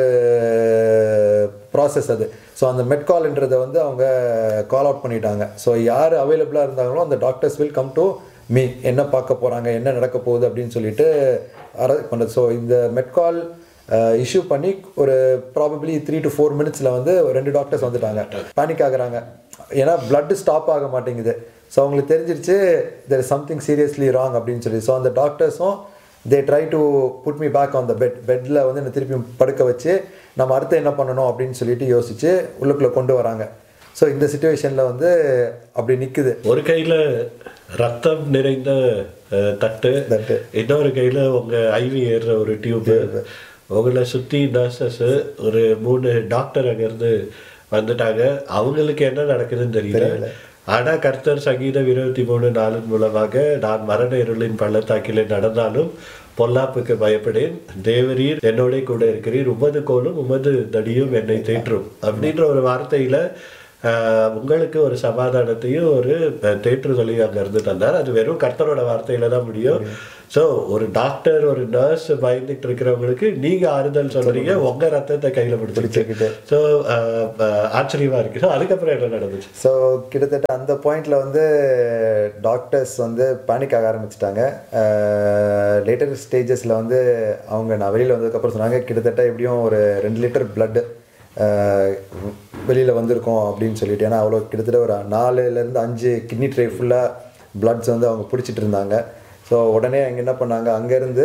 ப்ராசஸ் அது. ஸோ அந்த மெட்கால்ன்றதை வந்து அவங்க கால் அவுட் பண்ணிட்டாங்க. ஸோ யார் அவைலபிளாக இருந்தாங்களோ அந்த doctors will come to me, என்ன பார்க்க போகிறாங்க, என்ன நடக்க போகுது அப்படின்னு சொல்லிட்டு அரேஞ்ச் பண்ணுறது. ஸோ இந்த மெட்கால் இஷ்யூ பண்ணி ஒரு ப்ராபப்ளி த்ரீ டு ஃபோர் மினிட்ஸில் வந்து ரெண்டு டாக்டர்ஸ் வந்துட்டாங்க. பேனிக் ஆகுறாங்க, ஏன்னா பிளட்டு ஸ்டாப் ஆக மாட்டேங்குது. ஸோ அவங்களுக்கு தெரிஞ்சிருச்சு there is something seriously wrong அப்படின்னு சொல்லி. ஸோ அந்த டாக்டர்ஸும் they try to put me back on the bed, பெட்டில் வந்து என்னை திருப்பி படுக்க வச்சு நம்ம அடுத்து என்ன பண்ணணும் அப்படின்னு சொல்லிட்டு யோசித்து உள்ளுக்குள்ளே கொண்டு வராங்க. ஸோ இந்த சிச்சுவேஷனில் வந்து அப்படி நிற்குது. ஒரு கையில் ரத்தம் நிறைந்த தட்டு, தட்டு இன்னொரு கையில் உங்கள் ஐவி ஏறுற ஒரு டியூப்பு, உங்களை சுற்றி நர்சஸ்ஸு ஒரு மூணு டாக்டர் அங்கேருந்து வந்துட்டாங்க. அவங்களுக்கு என்ன நடக்குதுன்னு தெரியல. ஆனால் கர்த்தர் சங்கீதம் இருபத்தி மூணு நாளின் மூலமாக நான் மரண இருளின் பள்ளத்தாக்கிலே நடந்தாலும் பொல்லாப்புக்கு பயப்படேன், தேவரீர் என்னோட கூட இருக்கிறீர், உமது கோலும் உமது தடியும் என்னை தேற்றும் அப்படின்ற ஒரு வார்த்தையில் உங்களுக்கு ஒரு சமாதானத்தையும் ஒரு தேற்றுதலையும் அங்கே இருந்து தந்தார். அது வெறும் கர்த்தரோட வார்த்தையில தான் முடியும். ஸோ ஒரு டாக்டர் ஒரு நர்ஸ் பயந்துட்டு இருக்கிறவங்களுக்கு நீங்க ஆறுதல் சொல்றீங்க, உங்க ரத்தத்தை கையில பிடிச்சிக்கிட்டு. ஸோ ஆச்சரியமா இருக்கு. ஸோ அதுக்கப்புறம் என்ன நடந்துச்சு? ஸோ கிட்டத்தட்ட அந்த பாயிண்ட்ல வந்து டாக்டர்ஸ் வந்து பேனிக் ஆக ஆரம்பிச்சிட்டாங்க. லேட்டர் ஸ்டேஜஸ்ல வந்து அவங்க நான் வெளியில வந்ததுக்கப்புறம் சொன்னாங்க, கிட்டத்தட்ட எப்படியும் ஒரு ரெண்டு லிட்டர் பிளட் வெளியில் வந்திருக்கோம் அப்படின்னு சொல்லிட்டு. ஏன்னா அவ்வளோ கிட்டத்தட்ட ஒரு நாலுலேருந்து அஞ்சு கிட்னி ட்ரே ஃபுல்லாக பிளட்ஸ் வந்து அவங்க பிடிச்சிட்டு இருந்தாங்க. ஸோ உடனே அங்கே என்ன பண்ணாங்க, அங்கேருந்து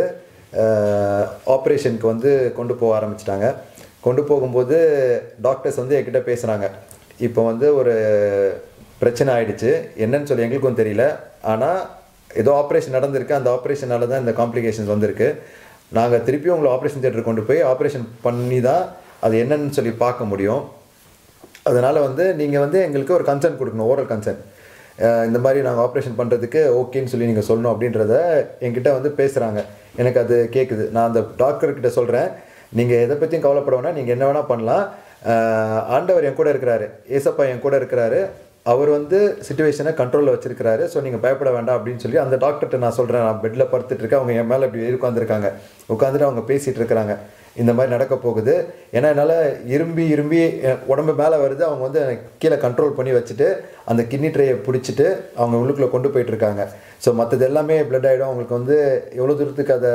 ஆப்ரேஷனுக்கு வந்து கொண்டு போக ஆரம்பிச்சிட்டாங்க. கொண்டு போகும்போது டாக்டர்ஸ் வந்து என்கிட்ட பேசுகிறாங்க, இப்போ வந்து ஒரு பிரச்சனை ஆயிடுச்சு, என்னன்னு சொல்லி எங்களுக்கும் தெரியல, ஆனால் ஏதோ ஆப்ரேஷன் நடந்திருக்கு, அந்த ஆப்ரேஷனால தான் இந்த காம்ப்ளிகேஷன்ஸ் வந்திருக்கு, நாங்கள் திருப்பி உங்களை ஆப்ரேஷன் தியேட்டர் கொண்டு போய் ஆப்ரேஷன் பண்ணி தான் அது என்னன்னு சொல்லி பார்க்க முடியும். அதனால் வந்து நீங்கள் வந்து எங்களுக்கு ஒரு கன்சர்ன் கொடுக்கணும், ஓரல் கன்சர்ன், இந்த மாதிரி நாங்கள் ஆப்ரேஷன் பண்ணுறதுக்கு ஓகேன்னு சொல்லி நீங்கள் சொல்லணும் அப்படின்றத என்கிட்ட வந்து பேசுகிறாங்க. எனக்கு அது கேட்குது. நான் அந்த டாக்டர்கிட்ட சொல்கிறேன், நீங்கள் எதை பற்றியும் கவலைப்பட வேணாம், நீங்கள் என்ன வேணால் பண்ணலாம், ஆண்டவர் என் கூட இருக்கிறாரு, ஏசப்பா என் கூட இருக்கிறாரு, அவர் வந்து சிச்சுவேஷனை கண்ட்ரோலில் வச்சிருக்கிறாரு, ஸோ நீங்கள் பயப்பட வேண்டாம் அப்படின்னு சொல்லி அந்த டாக்டர்கிட்ட நான் சொல்கிறேன். நான் பெட்டில் படுத்துட்டு இருக்கேன், அவங்க என் மேலே இப்படி உட்காந்துருக்காங்க, உட்காந்துட்டு அவங்க பேசிகிட்டு இருக்கிறாங்க, இந்த மாதிரி நடக்க போகுது. ஏன்னா என்னால் இரும்பி இரும்பி உடம்பு மேலே வருது, அவங்க வந்து கீழே கண்ட்ரோல் பண்ணி வச்சுட்டு அந்த கிட்னி ட்ரேயை பிடிச்சிட்டு அவங்க உள்ளுக்குள்ளே கொண்டு போயிட்டுருக்காங்க. ஸோ மற்றது எல்லாமே பிளட் ஆகிடும், அவங்களுக்கு வந்து எவ்வளோ தூரத்துக்கு அதை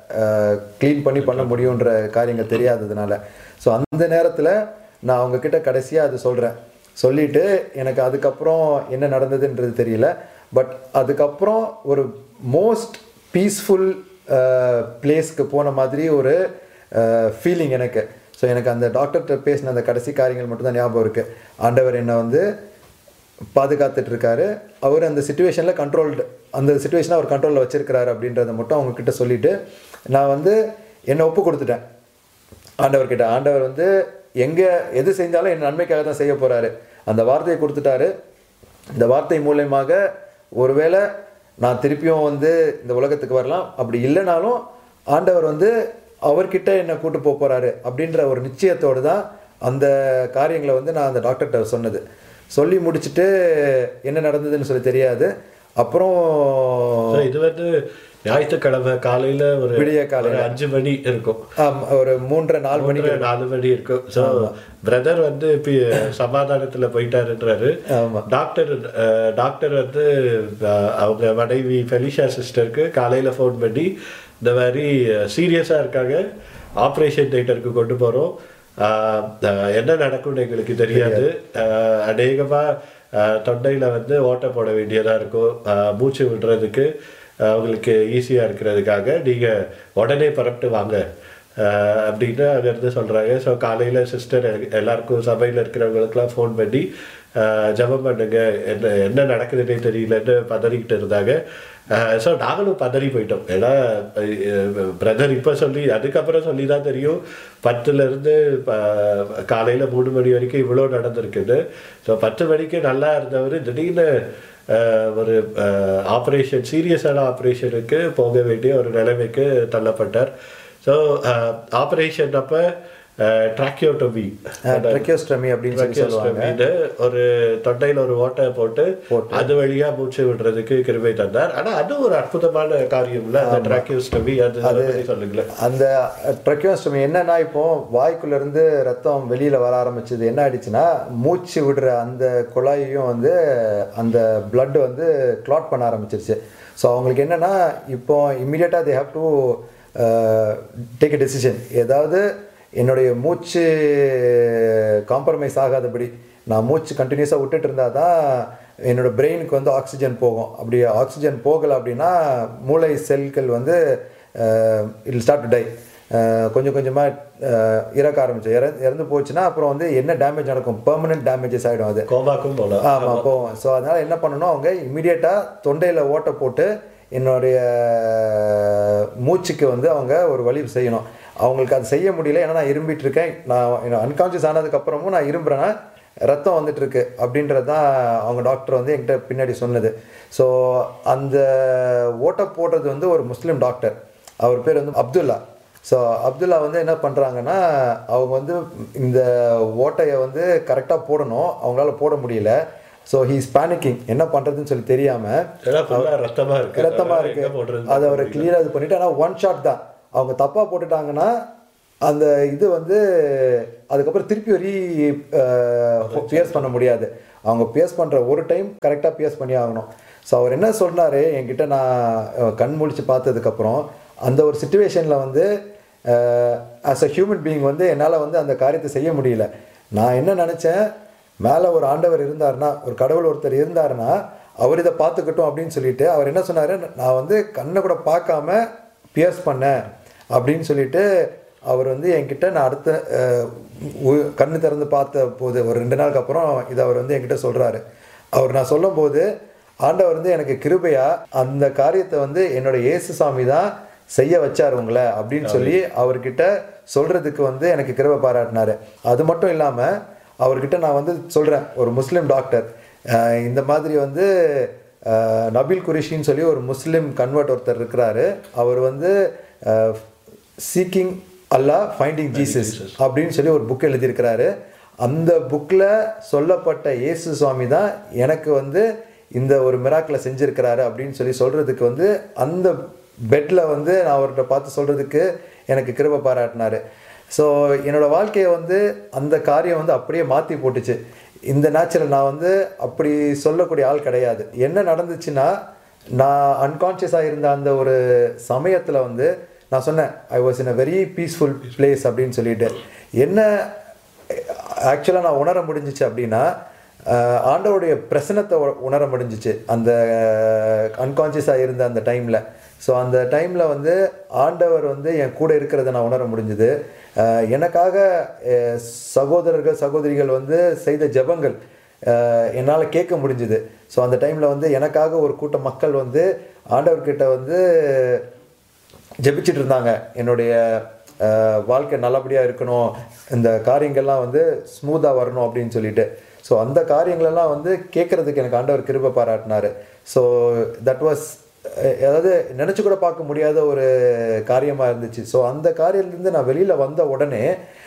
க்ளீன் பண்ணி பண்ண முடியுன்ற காரியங்கள் தெரியாததுனால. ஸோ அந்த நேரத்தில் நான் அவங்கக்கிட்ட கடைசியாக அது சொல்கிறேன். சொல்லிவிட்டு எனக்கு அதுக்கப்புறம் என்ன நடந்ததுன்றது தெரியல, பட் அதுக்கப்புறம் ஒரு மோஸ்ட் பீஸ்ஃபுல் பிளேஸ்க்கு போன மாதிரி ஒரு ஃபீலிங் எனக்கு. ஸோ எனக்கு அந்த டாக்டர்கிட்ட பேசின அந்த கடைசி காரியங்கள் மட்டும்தான் ஞாபகம் இருக்குது. ஆண்டவர் என்னை வந்து பாதுகாத்துட்ருக்காரு, அவர் அந்த சுச்சுவேஷனில் கண்ட்ரோல்டு, அந்த சுச்சுவேஷனை அவர் கண்ட்ரோலில் வச்சுருக்கிறாரு அப்படின்றத மட்டும் அவங்கக்கிட்ட சொல்லிவிட்டு நான் வந்து என்னை ஒப்பு கொடுத்துட்டேன் ஆண்டவர்கிட்ட. ஆண்டவர் வந்து எங்கே எது செஞ்சாலும் என் நன்மைக்காக தான் செய்ய போகிறாரு, அந்த வார்த்தையை கொடுத்துட்டாரு. இந்த வார்த்தை மூலயமாக ஒருவேளை நான் திருப்பியும் வந்து இந்த உலகத்துக்கு வரலாம், அப்படி இல்லைனாலும் ஆண்டவர் வந்து அவர்கிட்ட என்னை கூட்டு போக போகிறாரு அப்படின்ற ஒரு நிச்சயத்தோடு தான் அந்த காரியங்களை வந்து நான் அந்த டாக்டர்கிட்ட சொன்னது. சொல்லி முடிச்சுட்டு என்ன நடந்ததுன்னு சொல்லி தெரியாது. அப்புறம் இது வந்து ஞாயிற்றுக்கிழமை காலையில் ஒரு விடிய காலையில் அஞ்சு மணி இருக்கும், ஒரு மூன்றரை நாலு மணி நாலு மணி இருக்கும். ஸோ பிரதர் வந்து இப்போ சமாதானத்தில் போயிட்டாருன்றாரு. டாக்டர் டாக்டர் வந்து அவங்க மனைவி ஃபெலிஷா சிஸ்டருக்கு காலையில் ஃபோன் பண்ணி இந்த மாதிரி சீரியஸாக இருக்காங்க, ஆப்ரேஷன் தியேட்டருக்கு கொண்டு போகிறோம், என்ன நடக்கும்னு எங்களுக்கு தெரியாது, அநேகமாக தொண்டையில் வந்து ஓட்டை போட வேண்டியதாக இருக்கும், மூச்சு விடுறதுக்கு அவங்களுக்கு ஈஸியாக இருக்கிறதுக்காக நீங்கள் உடனே பரப்பிட்டு வாங்க அப்படின்னு அங்கேருந்து சொல்கிறாங்க. ஸோ காலையில் சிஸ்டர் எல்லாருக்கும் சபையில் இருக்கிறவங்களுக்கெல்லாம் ஃபோன் பண்ணி ஜபம் பண்ணுங்க, என்ன என்ன நடக்குதுன்னே தெரியலன்னு பதறிக்கிட்டு இருந்தாங்க. ஸோ நாங்களும் பதறி போயிட்டோம். ஏன்னா பிரதர் இப்போ சொல்லி அதுக்கப்புறம் சொல்லி தான் தெரியும் பத்துலேருந்து காலையில் மூணு மணி வரைக்கும் இவ்வளோ நடந்திருக்குது. ஸோ பத்து மணிக்கு நல்லா இருந்தவர் திடீர்னு ஒரு ஆப்ரேஷன் சீரியஸான ஆப்ரேஷனுக்கு போக வேண்டிய ஒரு நிலைமைக்கு தள்ளப்பட்டார். ஸோ ஆப்ரேஷன் அப்போ ட்ராக்கியோட்டமி ட்ராக்கியோஸ்டமி அப்படின்னு சொல்லி சொல்லுவாங்க. ஒரு தொண்டையில் ஒரு ஓட்டை போட்டு அது வழியா மூச்சு விடுறதுக்கு கிருபை தந்தார். ஆனா அது ஒரு அற்புதமான காரியம் இல்ல அந்த ட்ராக்கியோஸ்டமி, அது சொல்லுங்களேன். அந்த ட்ராக்கியோஸ்டமி என்னன்னா, இப்போ வாய்க்குள்ள இருந்து ரத்தம் வெளியில வர ஆரம்பிச்சது, என்ன ஆயிடுச்சுன்னா மூச்சு விடுற அந்த குழாயையும் வந்து அந்த பிளட் வந்து கிளாட் பண்ண ஆரம்பிச்சிருச்சு. ஸோ அவங்களுக்கு என்னன்னா இப்போ இம்மிடியட்டாக they have to take a decision. ஏதாவது என்னுடைய மூச்சு காம்ப்ரமைஸ் ஆகாதபடி நான் மூச்சு கண்டினியூஸாக விட்டுட்டு இருந்தால் தான் என்னோடய பிரெயினுக்கு வந்து ஆக்சிஜன் போகும். அப்படி ஆக்சிஜன் போகலை அப்படின்னா மூளை செல்கள் வந்து இல் ஸ்டார்ட் டு டை, கொஞ்சம் கொஞ்சமாக இறக்க ஆரம்பிச்சு இற இறந்து போச்சுன்னா அப்புறம் வந்து என்ன டேமேஜ் நடக்கும், பெர்மனன்ட் டேமேஜஸ் ஆகிடும், அது கோபாக்கும் போகலாம். ஆமாம் போகும். ஸோ அதனால் என்ன பண்ணணும், அவங்க இம்மிடியேட்டாக தொண்டையில் ஓட்டை போட்டு என்னுடைய மூச்சுக்கு வந்து அவங்க ஒரு வழி செய்யணும். அவங்களுக்கு அது செய்ய முடியல, ஏன்னா நான் இரும்பிட்டு இருக்கேன், நான் அன்கான்ஷியஸ் ஆனதுக்கப்புறமும் நான் இரும்புறேன்னா ரத்தம் வந்துட்டு இருக்கு அப்படின்றது தான் அவங்க டாக்டர் வந்து என்கிட்ட பின்னாடி சொன்னது. ஸோ அந்த ஓட்டை போடுறது வந்து ஒரு முஸ்லீம் டாக்டர், அவர் பேர் வந்து அப்துல்லா. ஸோ அப்துல்லா வந்து என்ன பண்ணுறாங்கன்னா, அவங்க வந்து இந்த ஓட்டையை வந்து கரெக்டாக போடணும், அவங்களால போட முடியல. ஸோ ஹீஸ் பேனிக்கிங், என்ன பண்ணுறதுன்னு சொல்லி தெரியாமல் ரத்தமாக இருக்குது ரத்தமாக இருக்குது அதை அவரை கிளியராக இது பண்ணிவிட்டு, ஆனால் ஒன் ஷாட் தான். அவங்க தப்பாக போட்டுட்டாங்கன்னா அந்த இது வந்து அதுக்கப்புறம் திருப்பி ரீ பியர்ஸ் பண்ண முடியாது. அவங்க பியர்ஸ் பண்ணுற ஒரு டைம் கரெக்டாக பியர்ஸ் பண்ணி ஆகணும். ஸோ அவர் என்ன சொன்னார் என்கிட்ட, நான் கண் முழிச்சு பார்த்ததுக்கப்புறம் அந்த ஒரு சுச்சுவேஷனில் வந்து ஆஸ் அ ஹியூமன் பீயிங் வந்து என்னால் வந்து அந்த காரியத்தை செய்ய முடியல. நான் என்ன நினச்சேன், மேலே ஒரு ஆண்டவர் இருந்தாருன்னா, ஒரு கடவுள் ஒருத்தர் இருந்தாருன்னா அவர் இதை பார்த்துக்கட்டும் அப்படின்னு சொல்லிட்டு அவர் என்ன சொன்னார், நான் வந்து கண்ணை கூட பார்க்காம பியர்ஸ் பண்ணேன் அப்படின்னு சொல்லிட்டு அவர் வந்து என்கிட்ட, நான் அடுத்த கண்ணு திறந்து பார்த்த போது ஒரு ரெண்டு நாளுக்கு அப்புறம் இதை அவர் வந்து என்கிட்ட சொல்கிறாரு. அவர் நான் சொல்லும் போது ஆண்டவர் வந்து எனக்கு கிருபையா அந்த காரியத்தை வந்து என்னோட இயேசு சாமி தான் செய்ய வச்சார் உங்களை அப்படின்னு சொல்லி அவர்கிட்ட சொல்கிறதுக்கு வந்து எனக்கு கிருபை பாராட்டினார். அது மட்டும் இல்லாமல் அவர்கிட்ட நான் வந்து சொல்கிறேன், ஒரு முஸ்லீம் டாக்டர் இந்த மாதிரி வந்து நபீல் குரிஷின்னு சொல்லி ஒரு முஸ்லீம் கன்வெர்ட் ஒருத்தர் இருக்கிறாரு. அவர் வந்து சீக்கிங் அல்லாஹ் ஃபைண்டிங் ஜீசஸ் அப்படின்னு சொல்லி ஒரு புக் எழுதியிருக்கிறாரு. அந்த புக்கில் சொல்லப்பட்ட இயேசு சுவாமி தான் எனக்கு வந்து இந்த ஒரு மிராக்கிளை செஞ்சுருக்கிறாரு அப்படின்னு சொல்லி சொல்கிறதுக்கு வந்து அந்த பெட்டில் வந்து நான் அவர்கிட்ட பார்த்து சொல்கிறதுக்கு எனக்கு கிருபை பாராட்டினார். ஸோ என்னோடய வாழ்க்கையை வந்து அந்த காரியம் வந்து அப்படியே மாற்றி போட்டுச்சு. இந்த நேச்சுரல் நான் வந்து அப்படி சொல்லக்கூடிய ஆள் கிடையாது. என்ன நடந்துச்சுன்னா, நான் அன்கான்ஷியஸாக இருந்த அந்த ஒரு சமயத்தில் வந்து நான் சொன்னேன், I was in a very peaceful place அப்படின்னு சொல்லிட்டு. என்ன ஆக்சுவலாக நான் உணர முடிஞ்சிச்சு அப்படின்னா, ஆண்டவருடைய பிரசனத்தை உணர முடிஞ்சிச்சு அந்த அன்கான்ஷியஸாக இருந்த அந்த டைமில். ஸோ அந்த டைமில் வந்து ஆண்டவர் வந்து என் கூட இருக்கிறத நான் உணர முடிஞ்சுது. எனக்காக சகோதரர்கள் சகோதரிகள் வந்து செய்த ஜெபங்கள் என்னால் கேட்க முடிஞ்சுது. ஸோ அந்த டைமில் வந்து எனக்காக ஒரு கூட்ட மக்கள் வந்து ஆண்டவர்கிட்ட வந்து ஜெபிச்சுட்டு இருந்தாங்க, என்னுடைய வாழ்க்கை நல்லபடியாக இருக்கணும், இந்த காரியங்கள்லாம் வந்து ஸ்மூத்தாக வரணும் அப்படின்னு சொல்லிட்டு. ஸோ அந்த காரியங்களெல்லாம் வந்து கேட்குறதுக்கு எனக்கு ஆண்டவர் கிருபை பாராட்டினார். ஸோ தட் வாஸ், அதாவது நினச்சி கூட பார்க்க முடியாத ஒரு காரியமாக இருந்துச்சு. ஸோ அந்த காரியத்துலேருந்து நான் வெளியில் வந்த உடனே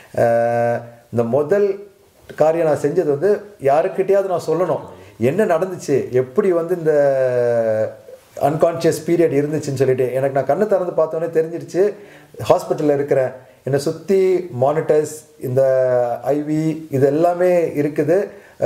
இந்த முதல் காரியம் நான் செஞ்சது வந்து யாருக்கிட்டையாவது நான் சொல்லணும் என்ன நடந்துச்சு, எப்படி வந்து இந்த அன்கான்ஷியஸ் பீரியட் இருந்துச்சுன்னு சொல்லிட்டு. எனக்கு நான் கண்ணை திறந்து பார்த்தோன்னே தெரிஞ்சிருச்சு, ஹாஸ்பிட்டலில் இருக்கிறேன், என்னை சுற்றி மானிட்டர்ஸ், இந்த ஐவி இது எல்லாமே இருக்குது,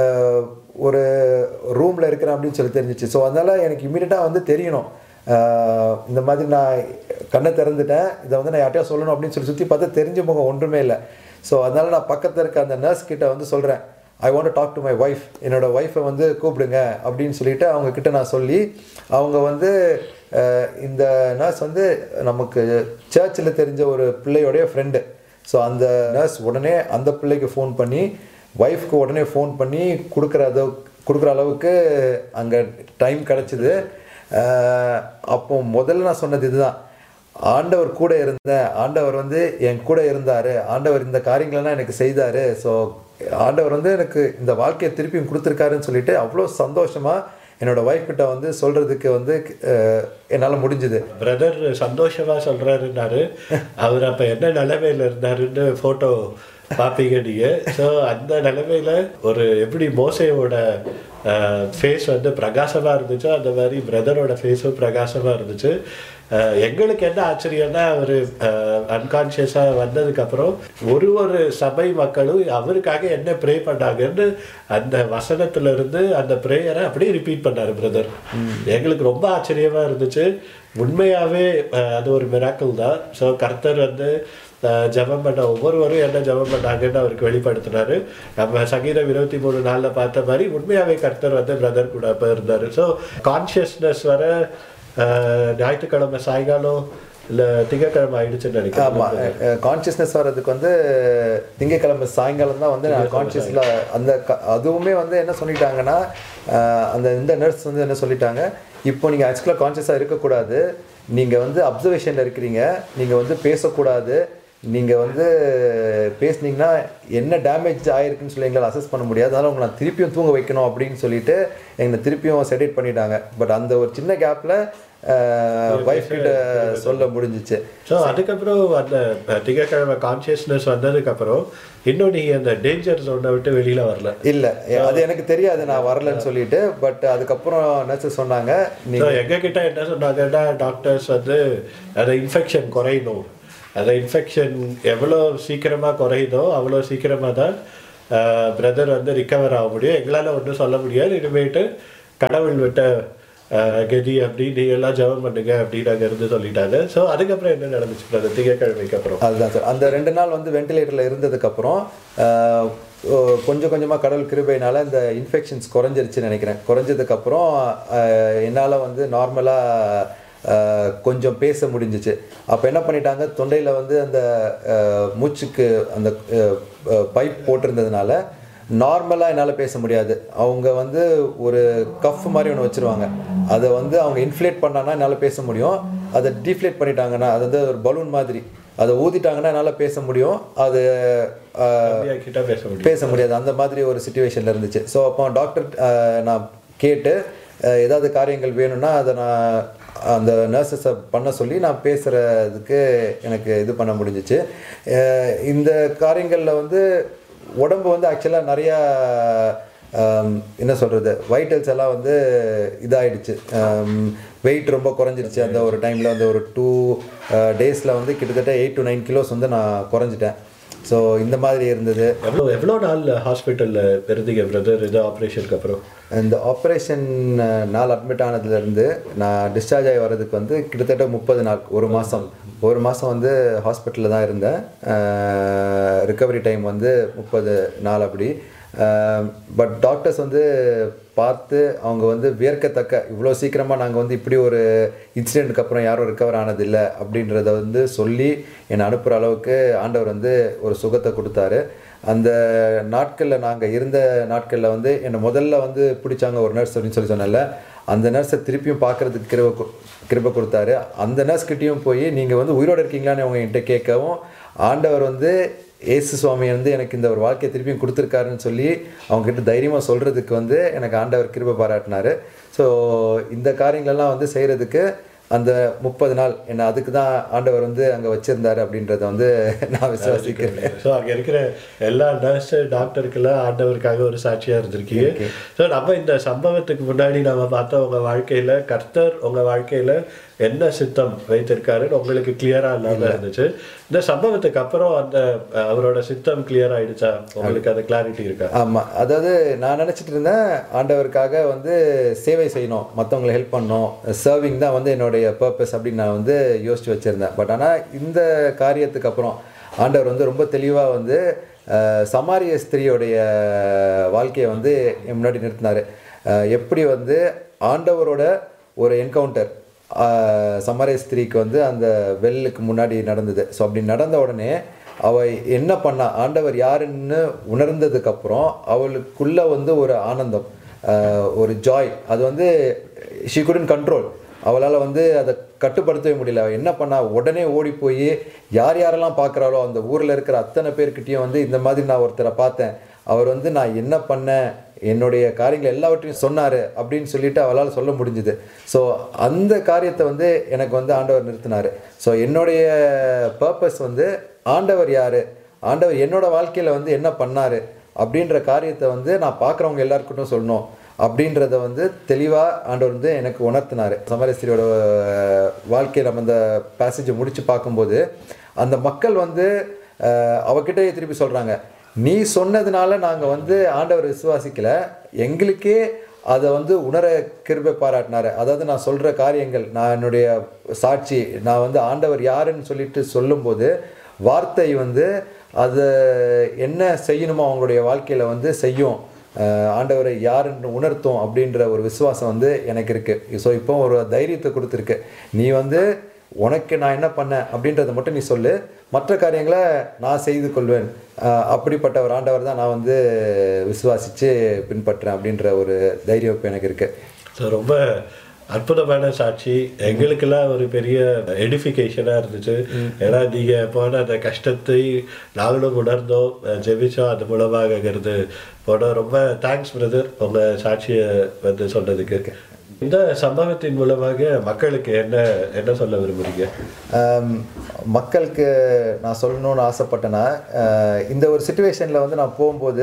ஒரு ரூமில் இருக்கிறேன் அப்படின்னு சொல்லி தெரிஞ்சிச்சு. ஸோ அதனால் எனக்கு இமீடியட்டாக வந்து தெரியணும், இந்த மாதிரி நான் கண்ணை திறந்துட்டேன், இதை வந்து நான் யார்ட்டையா சொல்லணும் அப்படின்னு சொல்லி சுற்றி பார்த்தா தெரிஞ்ச முகம் ஒன்றுமே இல்லை. ஸோ அதனால் நான் பக்கத்தில் இருக்க அந்த நர்ஸ் கிட்ட வந்து சொல்கிறேன், I want to talk to my wife, என்னோடய ஒய்ஃபை வந்து கூப்பிடுங்க அப்படின்னு சொல்லிட்டு அவங்கக்கிட்ட நான் சொல்லி, அவங்க வந்து இந்த நர்ஸ் வந்து நமக்கு சர்ச்சில் தெரிஞ்ச ஒரு பிள்ளையோடைய ஃப்ரெண்டு. ஸோ அந்த நர்ஸ் உடனே அந்த பிள்ளைக்கு ஃபோன் பண்ணி, ஒய்ஃப்க்கு உடனே ஃபோன் பண்ணி கொடுக்குற அளவு கொடுக்குற அளவுக்கு அங்கே டைம் கிடச்சிது. அப்போ முதல்ல நான் சொன்னது இதுதான், ஆண்டவர் கூட இருந்தேன், ஆண்டவர் வந்து என் கூட இருந்தார், ஆண்டவர் இந்த காரியங்களெல்லாம் எனக்கு செய்தார், ஸோ ஆண்டவர் வந்து எனக்கு இந்த வாழ்க்கையை திருப்பியும் கொடுத்துருக்காருன்னு சொல்லிட்டு அவ்வளோ சந்தோஷமாக என்னோட ஒய்ஃப் கிட்ட வந்து சொல்கிறதுக்கு வந்து என்னால் முடிஞ்சுது. பிரதர் சந்தோஷமாக சொல்கிறாருன்னாரு, அவர் அப்போ என்ன நிலைமையில் இருந்தாருன்னு ஃபோட்டோ பார்ப்பீங்க நீங்கள். ஸோ அந்த நிலைமையில் ஒரு எப்படி மோசையோட ஃபேஸ் வந்து பிரகாசமாக இருந்துச்சோ அந்த மாதிரி பிரதரோட ஃபேஸும் பிரகாசமாக இருந்துச்சு. எங்களுக்கு என்ன ஆச்சரியம்னா, அவர் அன்கான்ஷியஸாக வந்ததுக்கப்புறம் ஒரு ஒரு சபை மக்களும் அவருக்காக என்ன ப்ரே பண்ணாங்கன்னு அந்த வசனத்திலிருந்து அந்த ப்ரேயரை அப்படியே ரிப்பீட் பண்ணார் பிரதர். எங்களுக்கு ரொம்ப ஆச்சரியமாக இருந்துச்சு. உண்மையாகவே அது ஒரு மிராக்கிள் தான். ஸோ கர்த்தர் வந்து ஜபம் பண்ண ஒவ்வொருவரும் என்ன ஜபம் பண்ணாங்கன்னு அவருக்கு வெளிப்படுத்தினாரு. நம்ம சங்கீதம் இருபத்தி மூணு நாளில் பார்த்த மாதிரி உண்மையாகவே கர்த்தர் வந்து பிரதர் கூட அப்போ இருந்தார். ஸோ கான்ஷியஸ்னஸ் வர ஞாயிற்றுக்கிழமை சாயங்காலம் இல்லை திங்கக்கிழமை ஆயிடுச்சுன்னு நினைக்கிறேன். ஆமாம், கான்ஷியஸ்னஸ் வர்றதுக்கு வந்து திங்கக்கிழமை சாயங்காலம் தான் வந்து நான் கான்ஷியஸில் அந்த அதுவுமே வந்து என்ன சொல்லிட்டாங்கன்னா, அந்த இந்த நர்ஸ் வந்து என்ன சொல்லிட்டாங்க, இப்போ நீங்கள் ஆக்சுவலாக கான்ஷியஸாக இருக்கக்கூடாது, நீங்கள் வந்து அப்சர்வேஷனில் இருக்கிறீங்க, நீங்கள் வந்து பேசக்கூடாது, நீங்கள் வந்து பேசுனீங்கன்னா என்ன டேமேஜ் ஆகிருக்குன்னு சொல்லி எங்களால் அசஸ் பண்ண முடியாது, அதனால் உங்களை நான் திருப்பியும் தூங்க வைக்கணும் அப்படின்னு சொல்லிட்டு எங்களை திருப்பியும் செடேட் பண்ணிட்டாங்க. பட் அந்த ஒரு சின்ன கேப்பில் வைஃப் கிட்ட சொல்ல முடிஞ்சிச்சு. ஸோ அதுக்கப்புறம் அந்த திங்கக்கிழமை கான்சியஸ்னஸ் வந்ததுக்கப்புறம் இன்னும் நீங்கள் அந்த டேஞ்சர் ஜோனை விட்டு வெளியில் வரல? இல்லை, அது எனக்கு தெரியாது நான் வரலன்னு சொல்லிட்டு. பட் அதுக்கப்புறம் நர்ஸஸ் சொன்னாங்க, நீங்கள் எங்ககிட்ட என்ன சொன்னாங்கன்னா, டாக்டர்ஸ் வந்து அந்த இன்ஃபெக்ஷன் குறையணும், அந்த இன்ஃபெக்ஷன் எவ்வளோ சீக்கிரமாக குறையுதோ அவ்வளோ சீக்கிரமாக தான் பிரதர் வந்து ரிக்கவர் ஆக முடியும், எங்களால் ஒன்றும் சொல்ல முடியாது, இனிமேட்டு கடவுள் விட்ட கதி அப்படி நீங்கள் எல்லாம் ஜெபம் பண்ணுங்க அப்படின்னு அங்கே இருந்து சொல்லிட்டாங்க. ஸோ அதுக்கப்புறம் என்ன நடந்துச்சு பிரதர் திங்கக்கிழமைக்கு அப்புறம்? அதுதான் சார், அந்த ரெண்டு நாள் வந்து வெண்டிலேட்டரில் இருந்ததுக்கப்புறம் கொஞ்சம் கொஞ்சமாக கடவுள் கிருபையினால் இந்த இன்ஃபெக்ஷன்ஸ் குறைஞ்சிருச்சுன்னு நினைக்கிறேன். குறைஞ்சதுக்கப்புறம் என்னால் வந்து நார்மலாக கொஞ்சம் பேச முடிஞ்சிச்சு. அப்போ என்ன பண்ணிட்டாங்க, தொண்டையில் வந்து அந்த மூச்சுக்கு அந்த பைப் போட்டிருந்ததுனால நார்மலாக என்னால் பேச முடியாது. அவங்க வந்து ஒரு கஃப் மாதிரி ஒன்று வச்சுருவாங்க, அதை வந்து அவங்க இன்ஃப்ளேட் பண்ணாங்கன்னா என்னால் பேச முடியும், அதை டீஃப்ளேட் பண்ணிட்டாங்கன்னா அது வந்து ஒரு பலூன் மாதிரி அதை ஊதிட்டாங்கன்னா என்னால் பேச முடியும், அது பேச முடியாது, அந்த மாதிரி ஒரு சிச்சுவேஷனில் இருந்துச்சு. ஸோ அப்போ டாக்டர் நான் கேட்டு ஏதாவது காரியங்கள் வேணும்னா அதை நான் அந்த நர்சஸை பண்ண சொல்லி நான் பேசுகிறதுக்கு எனக்கு இது பண்ண முடிஞ்சிச்சு. இந்த காரியங்களில் வந்து உடம்பு வந்து ஆக்சுவலாக நிறையா என்ன சொல்கிறது, வைட்டல்ஸ் எல்லாம் வந்து இதாகிடுச்சு, வெயிட் ரொம்ப குறைஞ்சிருச்சு. அந்த ஒரு டைமில் வந்து ஒரு டூ டேஸில் வந்து கிட்டத்தட்ட எயிட் டு நைன் கிலோஸ் வந்து நான் குறைஞ்சிட்டேன். ஸோ இந்த மாதிரி இருந்தது. எவ்வளோ எவ்வளோ நாள் ஹாஸ்பிட்டலில் இருந்தீங்க பிரதர் இது ஆப்ரேஷனுக்கு அப்புறம்? இந்த ஆப்ரேஷன் நாள் அட்மிட் ஆனதுலேருந்து நான் டிஸ்சார்ஜ் ஆகி வர்றதுக்கு வந்து கிட்டத்தட்ட முப்பது நாள், ஒரு மாதம் ஒரு மாதம் வந்து ஹாஸ்பிட்டலில் தான் இருந்தேன். ரிக்கவரி டைம் வந்து முப்பது நாள் அப்படி. பட் டாக்டர்ஸ் வந்து பார்த்து அவங்க வந்து வியர்க்கத்தக்க, இவ்வளோ சீக்கிரமாக நாங்கள் வந்து இப்படி ஒரு இன்சிடெண்ட்டுக்கு அப்புறம் யாரும் ரிக்கவர் ஆனதில்லை அப்படின்றத வந்து சொல்லி என்னை அனுப்புகிற அளவுக்கு ஆண்டவர் வந்து ஒரு சுகத்தை கொடுத்தாரு. அந்த நாட்களில் நாங்கள் இருந்த நாட்களில் வந்து என்னை முதல்ல வந்து பிடிச்சாங்க ஒரு நர்ஸ் அப்படின்னு சொல்லி சொன்னல, அந்த நர்ஸை திருப்பியும் பார்க்குறதுக்கு கிருபை கிருபை கொடுத்தாரு. அந்த நர்ஸ்கிட்டையும் போய் நீங்கள் வந்து உயிரோடு இருக்கீங்களான்னு அவங்க என்கிட்ட கேட்கவும், ஆண்டவர் வந்து ஏசு சுவாமி வந்து எனக்கு இந்த ஒரு வாழ்க்கையை திருப்பியும் கொடுத்துருக்காருன்னு சொல்லி அவங்ககிட்ட தைரியமாக சொல்கிறதுக்கு வந்து எனக்கு ஆண்டவர் கிருபை பாராட்டினார். ஸோ இந்த காரியங்களெல்லாம் வந்து செய்கிறதுக்கு அந்த முப்பது நாள் என்ன அதுக்கு தான் ஆண்டவர் வந்து அங்கே வச்சுருந்தாரு அப்படின்றத வந்து நான் விசுவாசிக்கிறேன். ஸோ அங்கே இருக்கிற எல்லா நர்ஸ் டாக்டருக்கெல்லாம் ஆண்டவருக்காக ஒரு சாட்சியாக இருந்திருக்கீங்க. ஸோ நம்ம இந்த சம்பவத்துக்கு முன்னாடி நம்ம பார்த்தா உங்கள் வாழ்க்கையில் கர்த்தர் உங்கள் வாழ்க்கையில் என்ன சித்தம் வைத்திருக்காருன்னு உங்களுக்கு கிளியரா இல்லாம இருந்துச்சு. இந்த சம்பவத்துக்கு அப்புறம் அந்த அவரோட சித்தம் கிளியர் ஆயிடுச்சா உங்களுக்கு? அந்த கிளாரிட்டி இருக்கா? ஆமா, அதாவது நான் நினைச்சிட்டு இருந்தேன் ஆண்டவருக்காக வந்து சேவை செய்யணும், மற்றவங்களை ஹெல்ப் பண்ணணும், சர்விங் தான் வந்து என்னுடைய பர்பஸ் அப்படின்னு நான் வந்து யோசிச்சு வச்சிருந்தேன். பட் ஆனால் இந்த காரியத்துக்கு அப்புறம் ஆண்டவர் வந்து ரொம்ப தெளிவாக வந்து சமாரிய ஸ்திரியோடைய வாழ்க்கையை வந்து முன்னாடி நிறுத்தினார். எப்படி வந்து ஆண்டவரோட ஒரு என்கவுண்டர் சமாரிய ஸ்திரீக்கு வந்து அந்த வெல்லுக்கு முன்னாடி நடந்தது. ஸோ அப்படி நடந்த உடனே அவள் என்ன பண்ணா, ஆண்டவர் யாருன்னு உணர்ந்ததுக்கப்புறம் அவளுக்குள்ள வந்து ஒரு ஆனந்தம், ஒரு ஜாய், அது வந்து ஷீ குடன்ட் கண்ட்ரோல், அவளால் வந்து அதை கட்டுப்படுத்தவே முடியல. அவள் என்ன பண்ணா, உடனே ஓடி போய் யார் யாரெல்லாம் பார்க்குறாளோ அந்த ஊரில் இருக்கிற அத்தனை பேர்கிட்டையும் வந்து இந்த மாதிரி நான் ஒருத்தரை பார்த்தேன், அவர் வந்து நான் என்ன பண்ணேன், என்னுடைய காரியங்கள் எல்லாவற்றையும் சொன்னார் அப்படின்னு சொல்லிட்டு அவளால் சொல்ல முடிஞ்சுது. ஸோ அந்த காரியத்தை வந்து எனக்கு வந்து ஆண்டவர் நிறுத்தினார். ஸோ என்னுடைய பர்பஸ் வந்து ஆண்டவர் யார், ஆண்டவர் என்னோடய வாழ்க்கையில் வந்து என்ன பண்ணார் அப்படின்ற காரியத்தை வந்து நான் பார்க்குறவங்க எல்லாருக்கிட்டும் சொல்லணும் அப்படின்றத வந்து தெளிவாக ஆண்டவர் வந்து எனக்கு உணர்த்தினார். சமாரியஸ்திரியோட வாழ்க்கையை நம்ம அந்த பேசேஜை முடித்து பார்க்கும்போது அந்த மக்கள் வந்து அவகிட்டே திருப்பி சொல்கிறாங்க, நீ சொன்னதுனால நாங்கள் வந்து ஆண்டவர் விசுவாசிக்கலை, எங்களுக்கே அதை வந்து உணர கிருபை பாராட்டினார். அதாவது நான் சொல்கிற காரியங்கள், நான் என்னுடைய சாட்சி, நான் வந்து ஆண்டவர் யாருன்னு சொல்லிட்டு சொல்லும்போது வார்த்தை வந்து அதை என்ன செய்யணுமோ அவங்களுடைய வாழ்க்கையில் வந்து செய்யும், ஆண்டவரை யாருன்னு உணர்த்தும் அப்படின்ற ஒரு விசுவாசம் வந்து எனக்கு இருக்குது. ஸோ இப்போ ஒரு தைரியத்தை கொடுத்துருக்கு, நீ வந்து உனக்கு நான் என்ன பண்ணேன் அப்படின்றத மட்டும் நீ சொல்லு, மற்ற காரியங்களை நான் செய்து கொள்வேன், அப்படிப்பட்ட ஒரு ஆண்டவர் தான் நான் வந்து விசுவாசித்து பின்பற்றேன் அப்படின்ற ஒரு தைரியம் இப்போ எனக்கு இருக்குது. ஸோ ரொம்ப அற்புதமான சாட்சி. எங்களுக்கெல்லாம் ஒரு பெரிய எடிஃபிகேஷனா இருந்துச்சு. ஏன்னா நீங்க போன அந்த கஷ்டத்தை நாங்களும் உணர்ந்தோம், ஜெபிச்சோம், அது மூலமாகிறது போன. ரொம்ப தேங்க்ஸ் பிரதர் உங்க சாட்சியை வந்து சொன்னதுக்கு. இந்த சம்பவத்தின் மூலமாக மக்களுக்கு என்ன என்ன சொல்ல விரும்புறீங்க? மக்களுக்கு நான் சொல்லணும்னு ஆசைப்பட்டேன்னா, இந்த ஒரு சுச்சுவேஷனில் வந்து நான் போகும்போது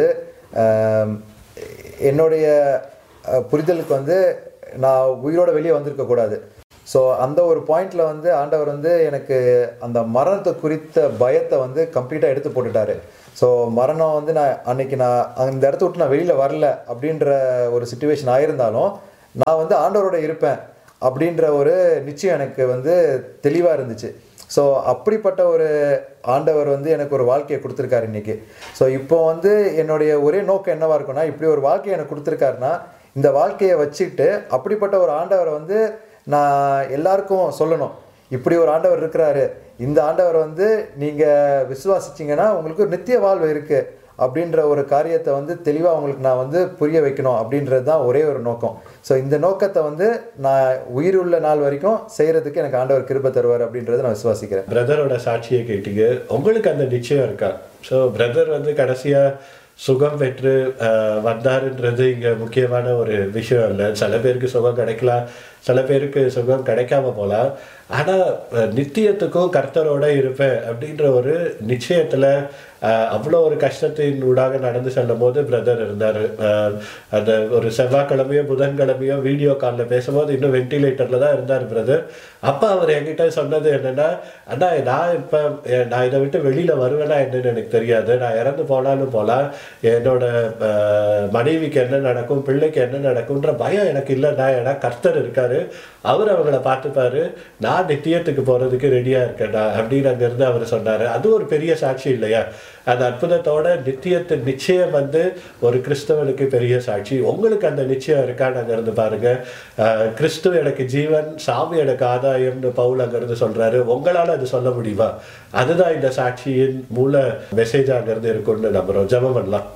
என்னுடைய புரிதலுக்கு வந்து நான் உயிரோட வெளியே வந்திருக்கக்கூடாது. ஸோ அந்த ஒரு பாயிண்டில் வந்து ஆண்டவர் வந்து எனக்கு அந்த மரணத்தை குறித்த பயத்தை வந்து கம்ப்ளீட்டாக எடுத்து போட்டுட்டாரு. ஸோ மரணம் வந்து நான் அன்னைக்கு நான் அந்த இடத்த விட்டு நான் வெளியில் வரல அப்படின்ற ஒரு சுச்சுவேஷன் ஆயிருந்தாலும் நான் வந்து ஆண்டவரோட இருப்பேன் அப்படின்ற ஒரு நிச்சயம் எனக்கு வந்து தெளிவாக இருந்துச்சு. ஸோ அப்படிப்பட்ட ஒரு ஆண்டவர் வந்து எனக்கு ஒரு வாழ்க்கையை கொடுத்துருக்காரு இன்றைக்கி. ஸோ இப்போ வந்து என்னுடைய ஒரே நோக்கம் என்னவாக இருக்குன்னா, இப்படி ஒரு வாழ்க்கையை எனக்கு கொடுத்துருக்காருன்னா இந்த வாழ்க்கையை வச்சுக்கிட்டு அப்படிப்பட்ட ஒரு ஆண்டவரை வந்து நான் எல்லாருக்கும் சொல்லணும். இப்படி ஒரு ஆண்டவர் இருக்கிறாரு, இந்த ஆண்டவர் வந்து நீங்கள் விசுவாசிச்சிங்கன்னா உங்களுக்கு நித்திய வாழ்வு இருக்குது அப்படின்ற ஒரு காரியத்தை வந்து தெளிவாக உங்களுக்கு நான் வந்து புரிய வைக்கணும் அப்படின்றது தான் ஒரே ஒரு நோக்கம். ஸோ இந்த நோக்கத்தை வந்து நான் உயிர் உள்ள நாள் வரைக்கும் செய்கிறதுக்கு எனக்கு ஆண்டவர் கிருபை தருவார் அப்படின்றத நான் விசுவாசிக்கிறேன். பிரதரோட சாட்சியை கேட்டீங்க, உங்களுக்கு அந்த நிச்சயம் இருக்கா? ஸோ பிரதர் வந்து கடைசியாக சுகம் பெற்று வந்தாருன்றது இங்கே முக்கியமான ஒரு விஷயம் இல்லை. சில பேருக்கு சுகம் கிடைக்கலாம், சில பேருக்கு சுகம் கிடைக்காம போகலாம். ஆனால் நித்தியத்துக்கும் கர்த்தரோட இருப்பேன் அப்படின்ற ஒரு நிச்சயத்தில் அவ்வளோ ஒரு கஷ்டத்தின் ஊடாக நடந்து செல்லும் போது பிரதர் இருந்தார். அந்த ஒரு செவ்வாய்க்கிழமையோ புதன்கிழமையோ வீடியோ காலில் பேசும்போது இன்னும் வென்டிலேட்டரில் தான் இருந்தார் பிரதர். அப்போ அவர் என்கிட்ட சொன்னது என்னென்னா, அண்ணா நான் இப்போ நான் இதை விட்டு வெளியில் வருவேன்னா என்னன்னு எனக்கு தெரியாது, நான் இறந்து போனாலும் போகலாம், என்னோட மனைவிக்கு என்ன நடக்கும், பிள்ளைக்கு என்ன நடக்கும்ன்ற பயம் எனக்கு இல்லைண்ணா, ஏன்னா கர்த்தர் இருக்காரு, அவர் அவங்கள பார்த்துப்பாரு, நான் நித்தியத்துக்கு போகிறதுக்கு ரெடியாக இருக்கேன்டா அப்படின்னு அங்கேருந்து அவர் சொன்னார். அது ஒரு பெரிய சாட்சி இல்லையா? அந்த அற்புதத்தோட நித்தியத்தின் நிச்சயம் வந்து ஒரு கிறிஸ்தவனுக்கு பெரிய சாட்சி. உங்களுக்கு அந்த நிச்சயம் இருக்கான்னு அங்கிருந்து பாருங்க. கிறிஸ்துவ எனக்கு ஜீவன், சாமி எனக்கு ஆதாயம்னு பவுல் அங்கிருந்து சொல்றாரு. உங்களால் அது சொல்ல முடியுமா? அதுதான் இந்த சாட்சியின் மூல மெசேஜ் அங்கிருந்து இருக்கும்னு நம்புறோம். ஜெபம் பண்ணலாம்.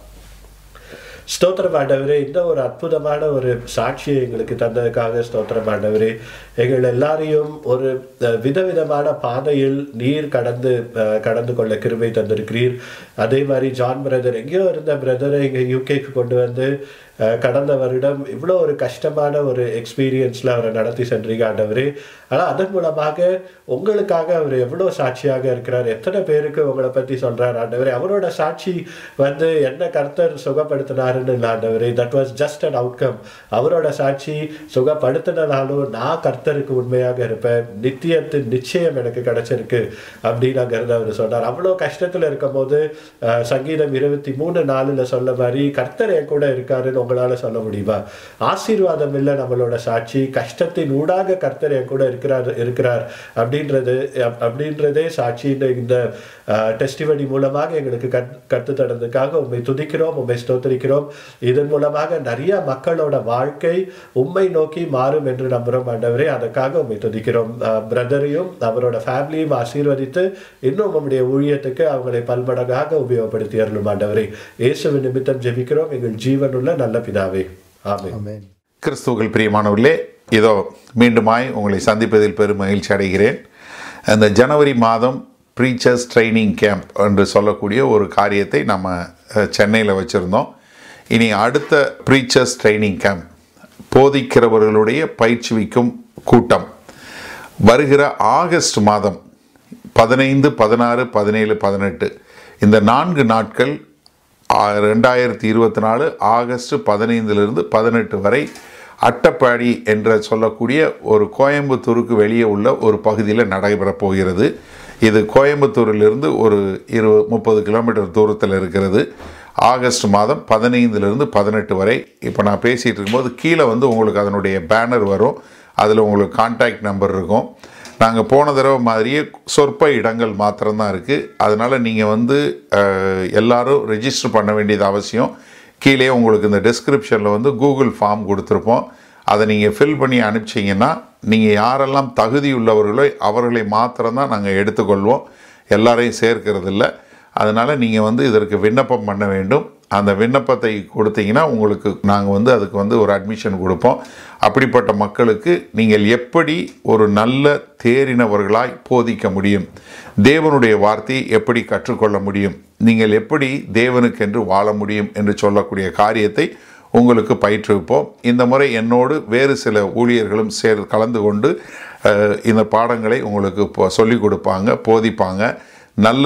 ஸ்தோத்திரம் ஆண்டவரே, இந்த ஒரு அற்புதமான ஒரு சாட்சியை எங்களுக்கு தந்ததுக்காக ஸ்தோத்திரம் ஆண்டவரே. எங்கள் எல்லாரையும் ஒரு விதவிதமான பாதையில் நீர் கடந்து கடந்து கொள்ள கிருபை தந்திருக்கிறீர். அதே மாதிரி ஜான் பிரதர், எங்கேயோ இருந்த பிரதரை இங்கே யூகேக்கு கொண்டு வந்து கடந்த வருடம் இவ்வளோ ஒரு கஷ்டமான ஒரு எக்ஸ்பீரியன்ஸில் அவரை நடத்தி சென்றீங்க ஆண்டவரே. ஆனால் அதன் மூலமாக உங்களுக்காக அவர் எவ்வளோ சாட்சியாக இருக்கிறார், எத்தனை பேருக்கு உங்களை பற்றி சொல்கிறார் ஆண்டவரே. அவரோட சாட்சி வந்து என்ன கர்த்தர் சுகப்படுத்தினாருன்னு இல்லை ஆண்டவரே, that was just an outcome. அவரோட சாட்சி சுகப்படுத்தினாலும் நான் கர்த்தருக்கு உண்மையாக இருப்பேன், நித்தியத்தின் நிச்சயம் எனக்கு கிடைச்சிருக்கு அப்படின்னு அங்கிருந்து அவர் சொன்னார். அவ்வளோ கஷ்டத்தில் இருக்கும் போது சங்கீதம் இருபத்தி மூணு நாலுல சொல்ல மாதிரி கர்த்தர் என் கூட இருக்காருன்னு உங்களால் சொல்ல முடியுமா? ஆசீர்வாதம் இல்லை நம்மளோட சாட்சி, கஷ்டத்தின் ஊடாக கர்த்தர் என் கூட இருக்கிறார் இருக்கிறார் அப்படின்றது அப்படின்றதே சாட்சி. இந்த டெஸ்டிமனி மூலமாக எங்களுக்கு கற் கற்று தந்ததுக்காக உண்மை துதிக்கிறோம், உண்மை ஸ்தோத்திரிக்கிறோம். இதன் மூலமாக நிறைய மக்களோட வாழ்க்கை உண்மை நோக்கி மாறும் என்று நம்புகிறோம் ஆண்டவரே. அதுக்காக உண்மை துதிக்கிறோம். பிரதரையும் அவரோட ஃபேமிலியும் ஆசீர்வதித்து இன்னும் நம்முடைய ஊழியத்துக்கு அவங்களை பல்மடங்காக உபயோகப்படுத்தி அருளும் ஆண்டவரே. இயேசுவின் நிமித்தம் ஜெபிக்கிறோம் எங்கள் ஜீவனுள்ள நல்ல பிதாவே, ஆமென். கிறிஸ்துவுக்குள் பிரியமானவர்களே, இதோ மீண்டுமாய் உங்களை சந்திப்பதில் பெரும் மகிழ்ச்சி அடைகிறேன். அந்த ஜனவரி மாதம் ப்ரீச்சர்ஸ் ட்ரைனிங் கேம்ப் என்று சொல்லக்கூடிய ஒரு காரியத்தை நம்ம சென்னையில் வச்சுருந்தோம். இனி அடுத்த ப்ரீச்சர்ஸ் ட்ரைனிங் கேம்ப், போதிக்கிறவர்களுடைய பயிற்சிவிக்கும் கூட்டம் வருகிற ஆகஸ்ட் மாதம் பதினைந்து பதினாறு பதினேழு பதினெட்டு இந்த நான்கு நாட்கள் ரெண்டாயிரத்தி இருபத்தி நாலு ஆகஸ்ட் பதினைந்திலிருந்து பதினெட்டு வரை அட்டப்பாடி என்ற சொல்லக்கூடிய ஒரு கோயம்புத்தூருக்கு வெளியே உள்ள ஒரு பகுதியில் நடைபெறப் போகிறது. இது கோயம்புத்தூரிலிருந்து ஒரு இரு முப்பது கிலோமீட்டர் தூரத்தில் இருக்கிறது. ஆகஸ்ட் மாதம் பதினைந்திலிருந்து பதினெட்டு வரை. இப்போ நான் பேசிகிட்டு இருக்கும்போது கீழே வந்து உங்களுக்கு அதனுடைய பேனர் வரும், அதில் உங்களுக்கு கான்டாக்ட் நம்பர் இருக்கும். நாங்கள் போன தடவை மாதிரியே சொற்ப இடங்கள் மாத்திரம்தான் இருக்குது. அதனால் நீங்கள் வந்து எல்லோரும் ரெஜிஸ்டர் பண்ண வேண்டியது அவசியம். கீழே உங்களுக்கு இந்த டிஸ்கிரிப்ஷனில் வந்து கூகுள் ஃபார்ம் கொடுத்துருப்போம். அதை நீங்கள் ஃபில் பண்ணி அனுப்பிச்சிங்கன்னா நீங்கள் யாரெல்லாம் தகுதி உள்ளவர்களோ அவர்களை மாத்திரம்தான் நாங்கள் எடுத்துக்கொள்வோம், எல்லாரையும் சேர்க்கறதில்ல. அதனால் நீங்கள் வந்து இதற்கு விண்ணப்பம் பண்ண வேண்டும். அந்த விண்ணப்பத்தை கொடுத்தீங்கன்னா உங்களுக்கு நாங்கள் வந்து அதுக்கு வந்து ஒரு அட்மிஷன் கொடுப்போம். அப்படிப்பட்ட மக்களுக்கு நீங்கள் எப்படி ஒரு நல்ல தேறினவர்களாய் போதிக்க முடியும், தேவனுடைய வார்த்தையை எப்படி கற்றுக்கொள்ள முடியும், நீங்கள் எப்படி தேவனுக்கென்று வாழ முடியும் என்று சொல்லக்கூடிய காரியத்தை உங்களுக்கு பயிற்றுவிப்போம். இந்த முறை என்னோடு வேறு சில ஊழியர்களும் சேர் கலந்து கொண்டு இந்த பாடங்களை உங்களுக்கு சொல்லிக் கொடுப்பாங்க, போதிப்பாங்க. நல்ல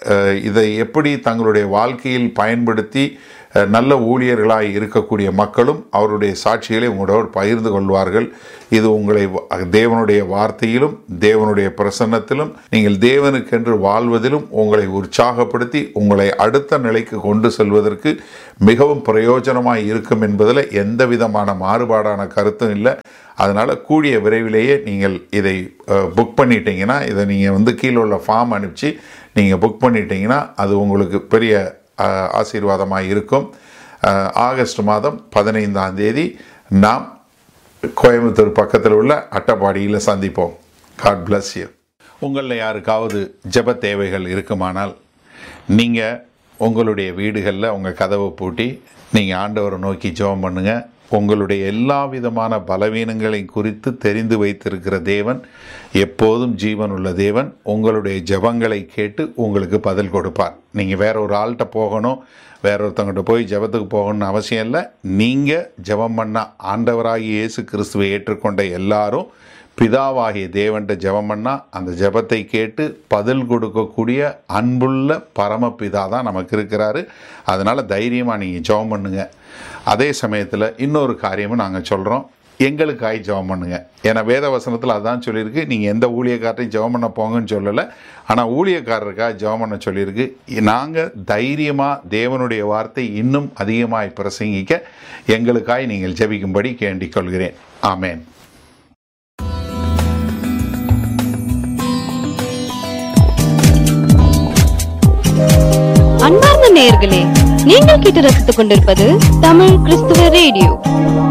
இதை எப்படி தங்களுடைய வாழ்க்கையில் பயன்படுத்தி நல்ல ஊழியர்களாய் இருக்கக்கூடிய மக்களும் அவருடைய சாட்சிகளை உங்களோடு பகிர்ந்து கொள்வார்கள். இது உங்களை தேவனுடைய வார்த்தையிலும் தேவனுடைய பிரசன்னத்திலும் நீங்கள் தேவனுக்கென்று வாழ்வதிலும் உங்களை உற்சாகப்படுத்தி உங்களை அடுத்த நிலைக்கு கொண்டு செல்வதற்கு மிகவும் பிரயோஜனமாய் இருக்கும் என்பதில் எந்த விதமான மாறுபாடான கருத்தும் இல்லை. அதனால் கூடிய விரைவிலேயே நீங்கள் இதை புக் பண்ணிட்டீங்கன்னா, இதை நீங்கள் வந்து கீழே உள்ள ஃபார்ம் அனுப்பிச்சு நீங்கள் புக் பண்ணிட்டீங்கன்னா அது உங்களுக்கு பெரிய ஆசீர்வாதமாக இருக்கும். ஆகஸ்ட் மாதம் பதினைந்தாம் தேதி நாம் கோயம்புத்தூர் பக்கத்தில் உள்ள அட்டப்பாடியில் சந்திப்போம். God bless you. உங்களில் யாருக்காவது ஜெப தேவைகள் இருக்குமானால் நீங்கள் உங்களுடைய வீடுகளில் உங்கள் கதவை பூட்டி நீங்கள் ஆண்டவரை நோக்கி ஜெபம் பண்ணுங்கள். உங்களுடைய எல்லா விதமான பலவீனங்களை குறித்து தெரிந்து வைத்திருக்கிற தேவன், எப்போதும் ஜீவன் உள்ள தேவன், உங்களுடைய ஜெபங்களை கேட்டு உங்களுக்கு பதில் கொடுப்பார். நீங்கள் வேற ஒரு ஆள்கிட்ட போகணும், வேற ஒருத்தவங்கிட்ட போய் ஜெபத்துக்கு போகணும்னு அவசியம் இல்லை. நீங்கள் ஜெபம் பண்ண ஆண்டவராகிய இயேசு கிறிஸ்துவை ஏற்றுக்கொண்ட எல்லாரும் பிதாவாகிய தேவன்கிட்ட ஜெபம் பண்ணால் அந்த ஜெபத்தை கேட்டு பதில் கொடுக்கக்கூடிய அன்புள்ள பரமபிதா தான் நமக்கு இருக்கிறாரு. அதனால் தைரியமாக நீங்கள் ஜெபம் பண்ணுங்கள். அதே சமயத்தில் இன்னொரு காரியமும் நாங்கள் சொல்கிறோம், எங்களுக்காய் ஜெபம் பண்ணுங்க. ஏன்னா வேத வசனத்தில் அதான் சொல்லியிருக்கு, நீங்கள் எந்த ஊழியக்காரரையும் ஜெபம் பண்ண போங்கன்னு சொல்லலை, ஆனால் ஊழியக்காரருக்காக ஜெபம் பண்ண சொல்லியிருக்கு. நாங்கள் தைரியமாக தேவனுடைய வார்த்தை இன்னும் அதிகமாய் பிரசங்கிக்க எங்களுக்காய் நீங்கள் ஜெபிக்கும்படி கேண்டிக் கொள்கிறேன். ஆமேன். அன்பார்ந்த நேயர்களே, நீங்கள் கேட்டு ரசித்துக் கொண்டிருப்பது தமிழ் கிறிஸ்துவ ரேடியோ.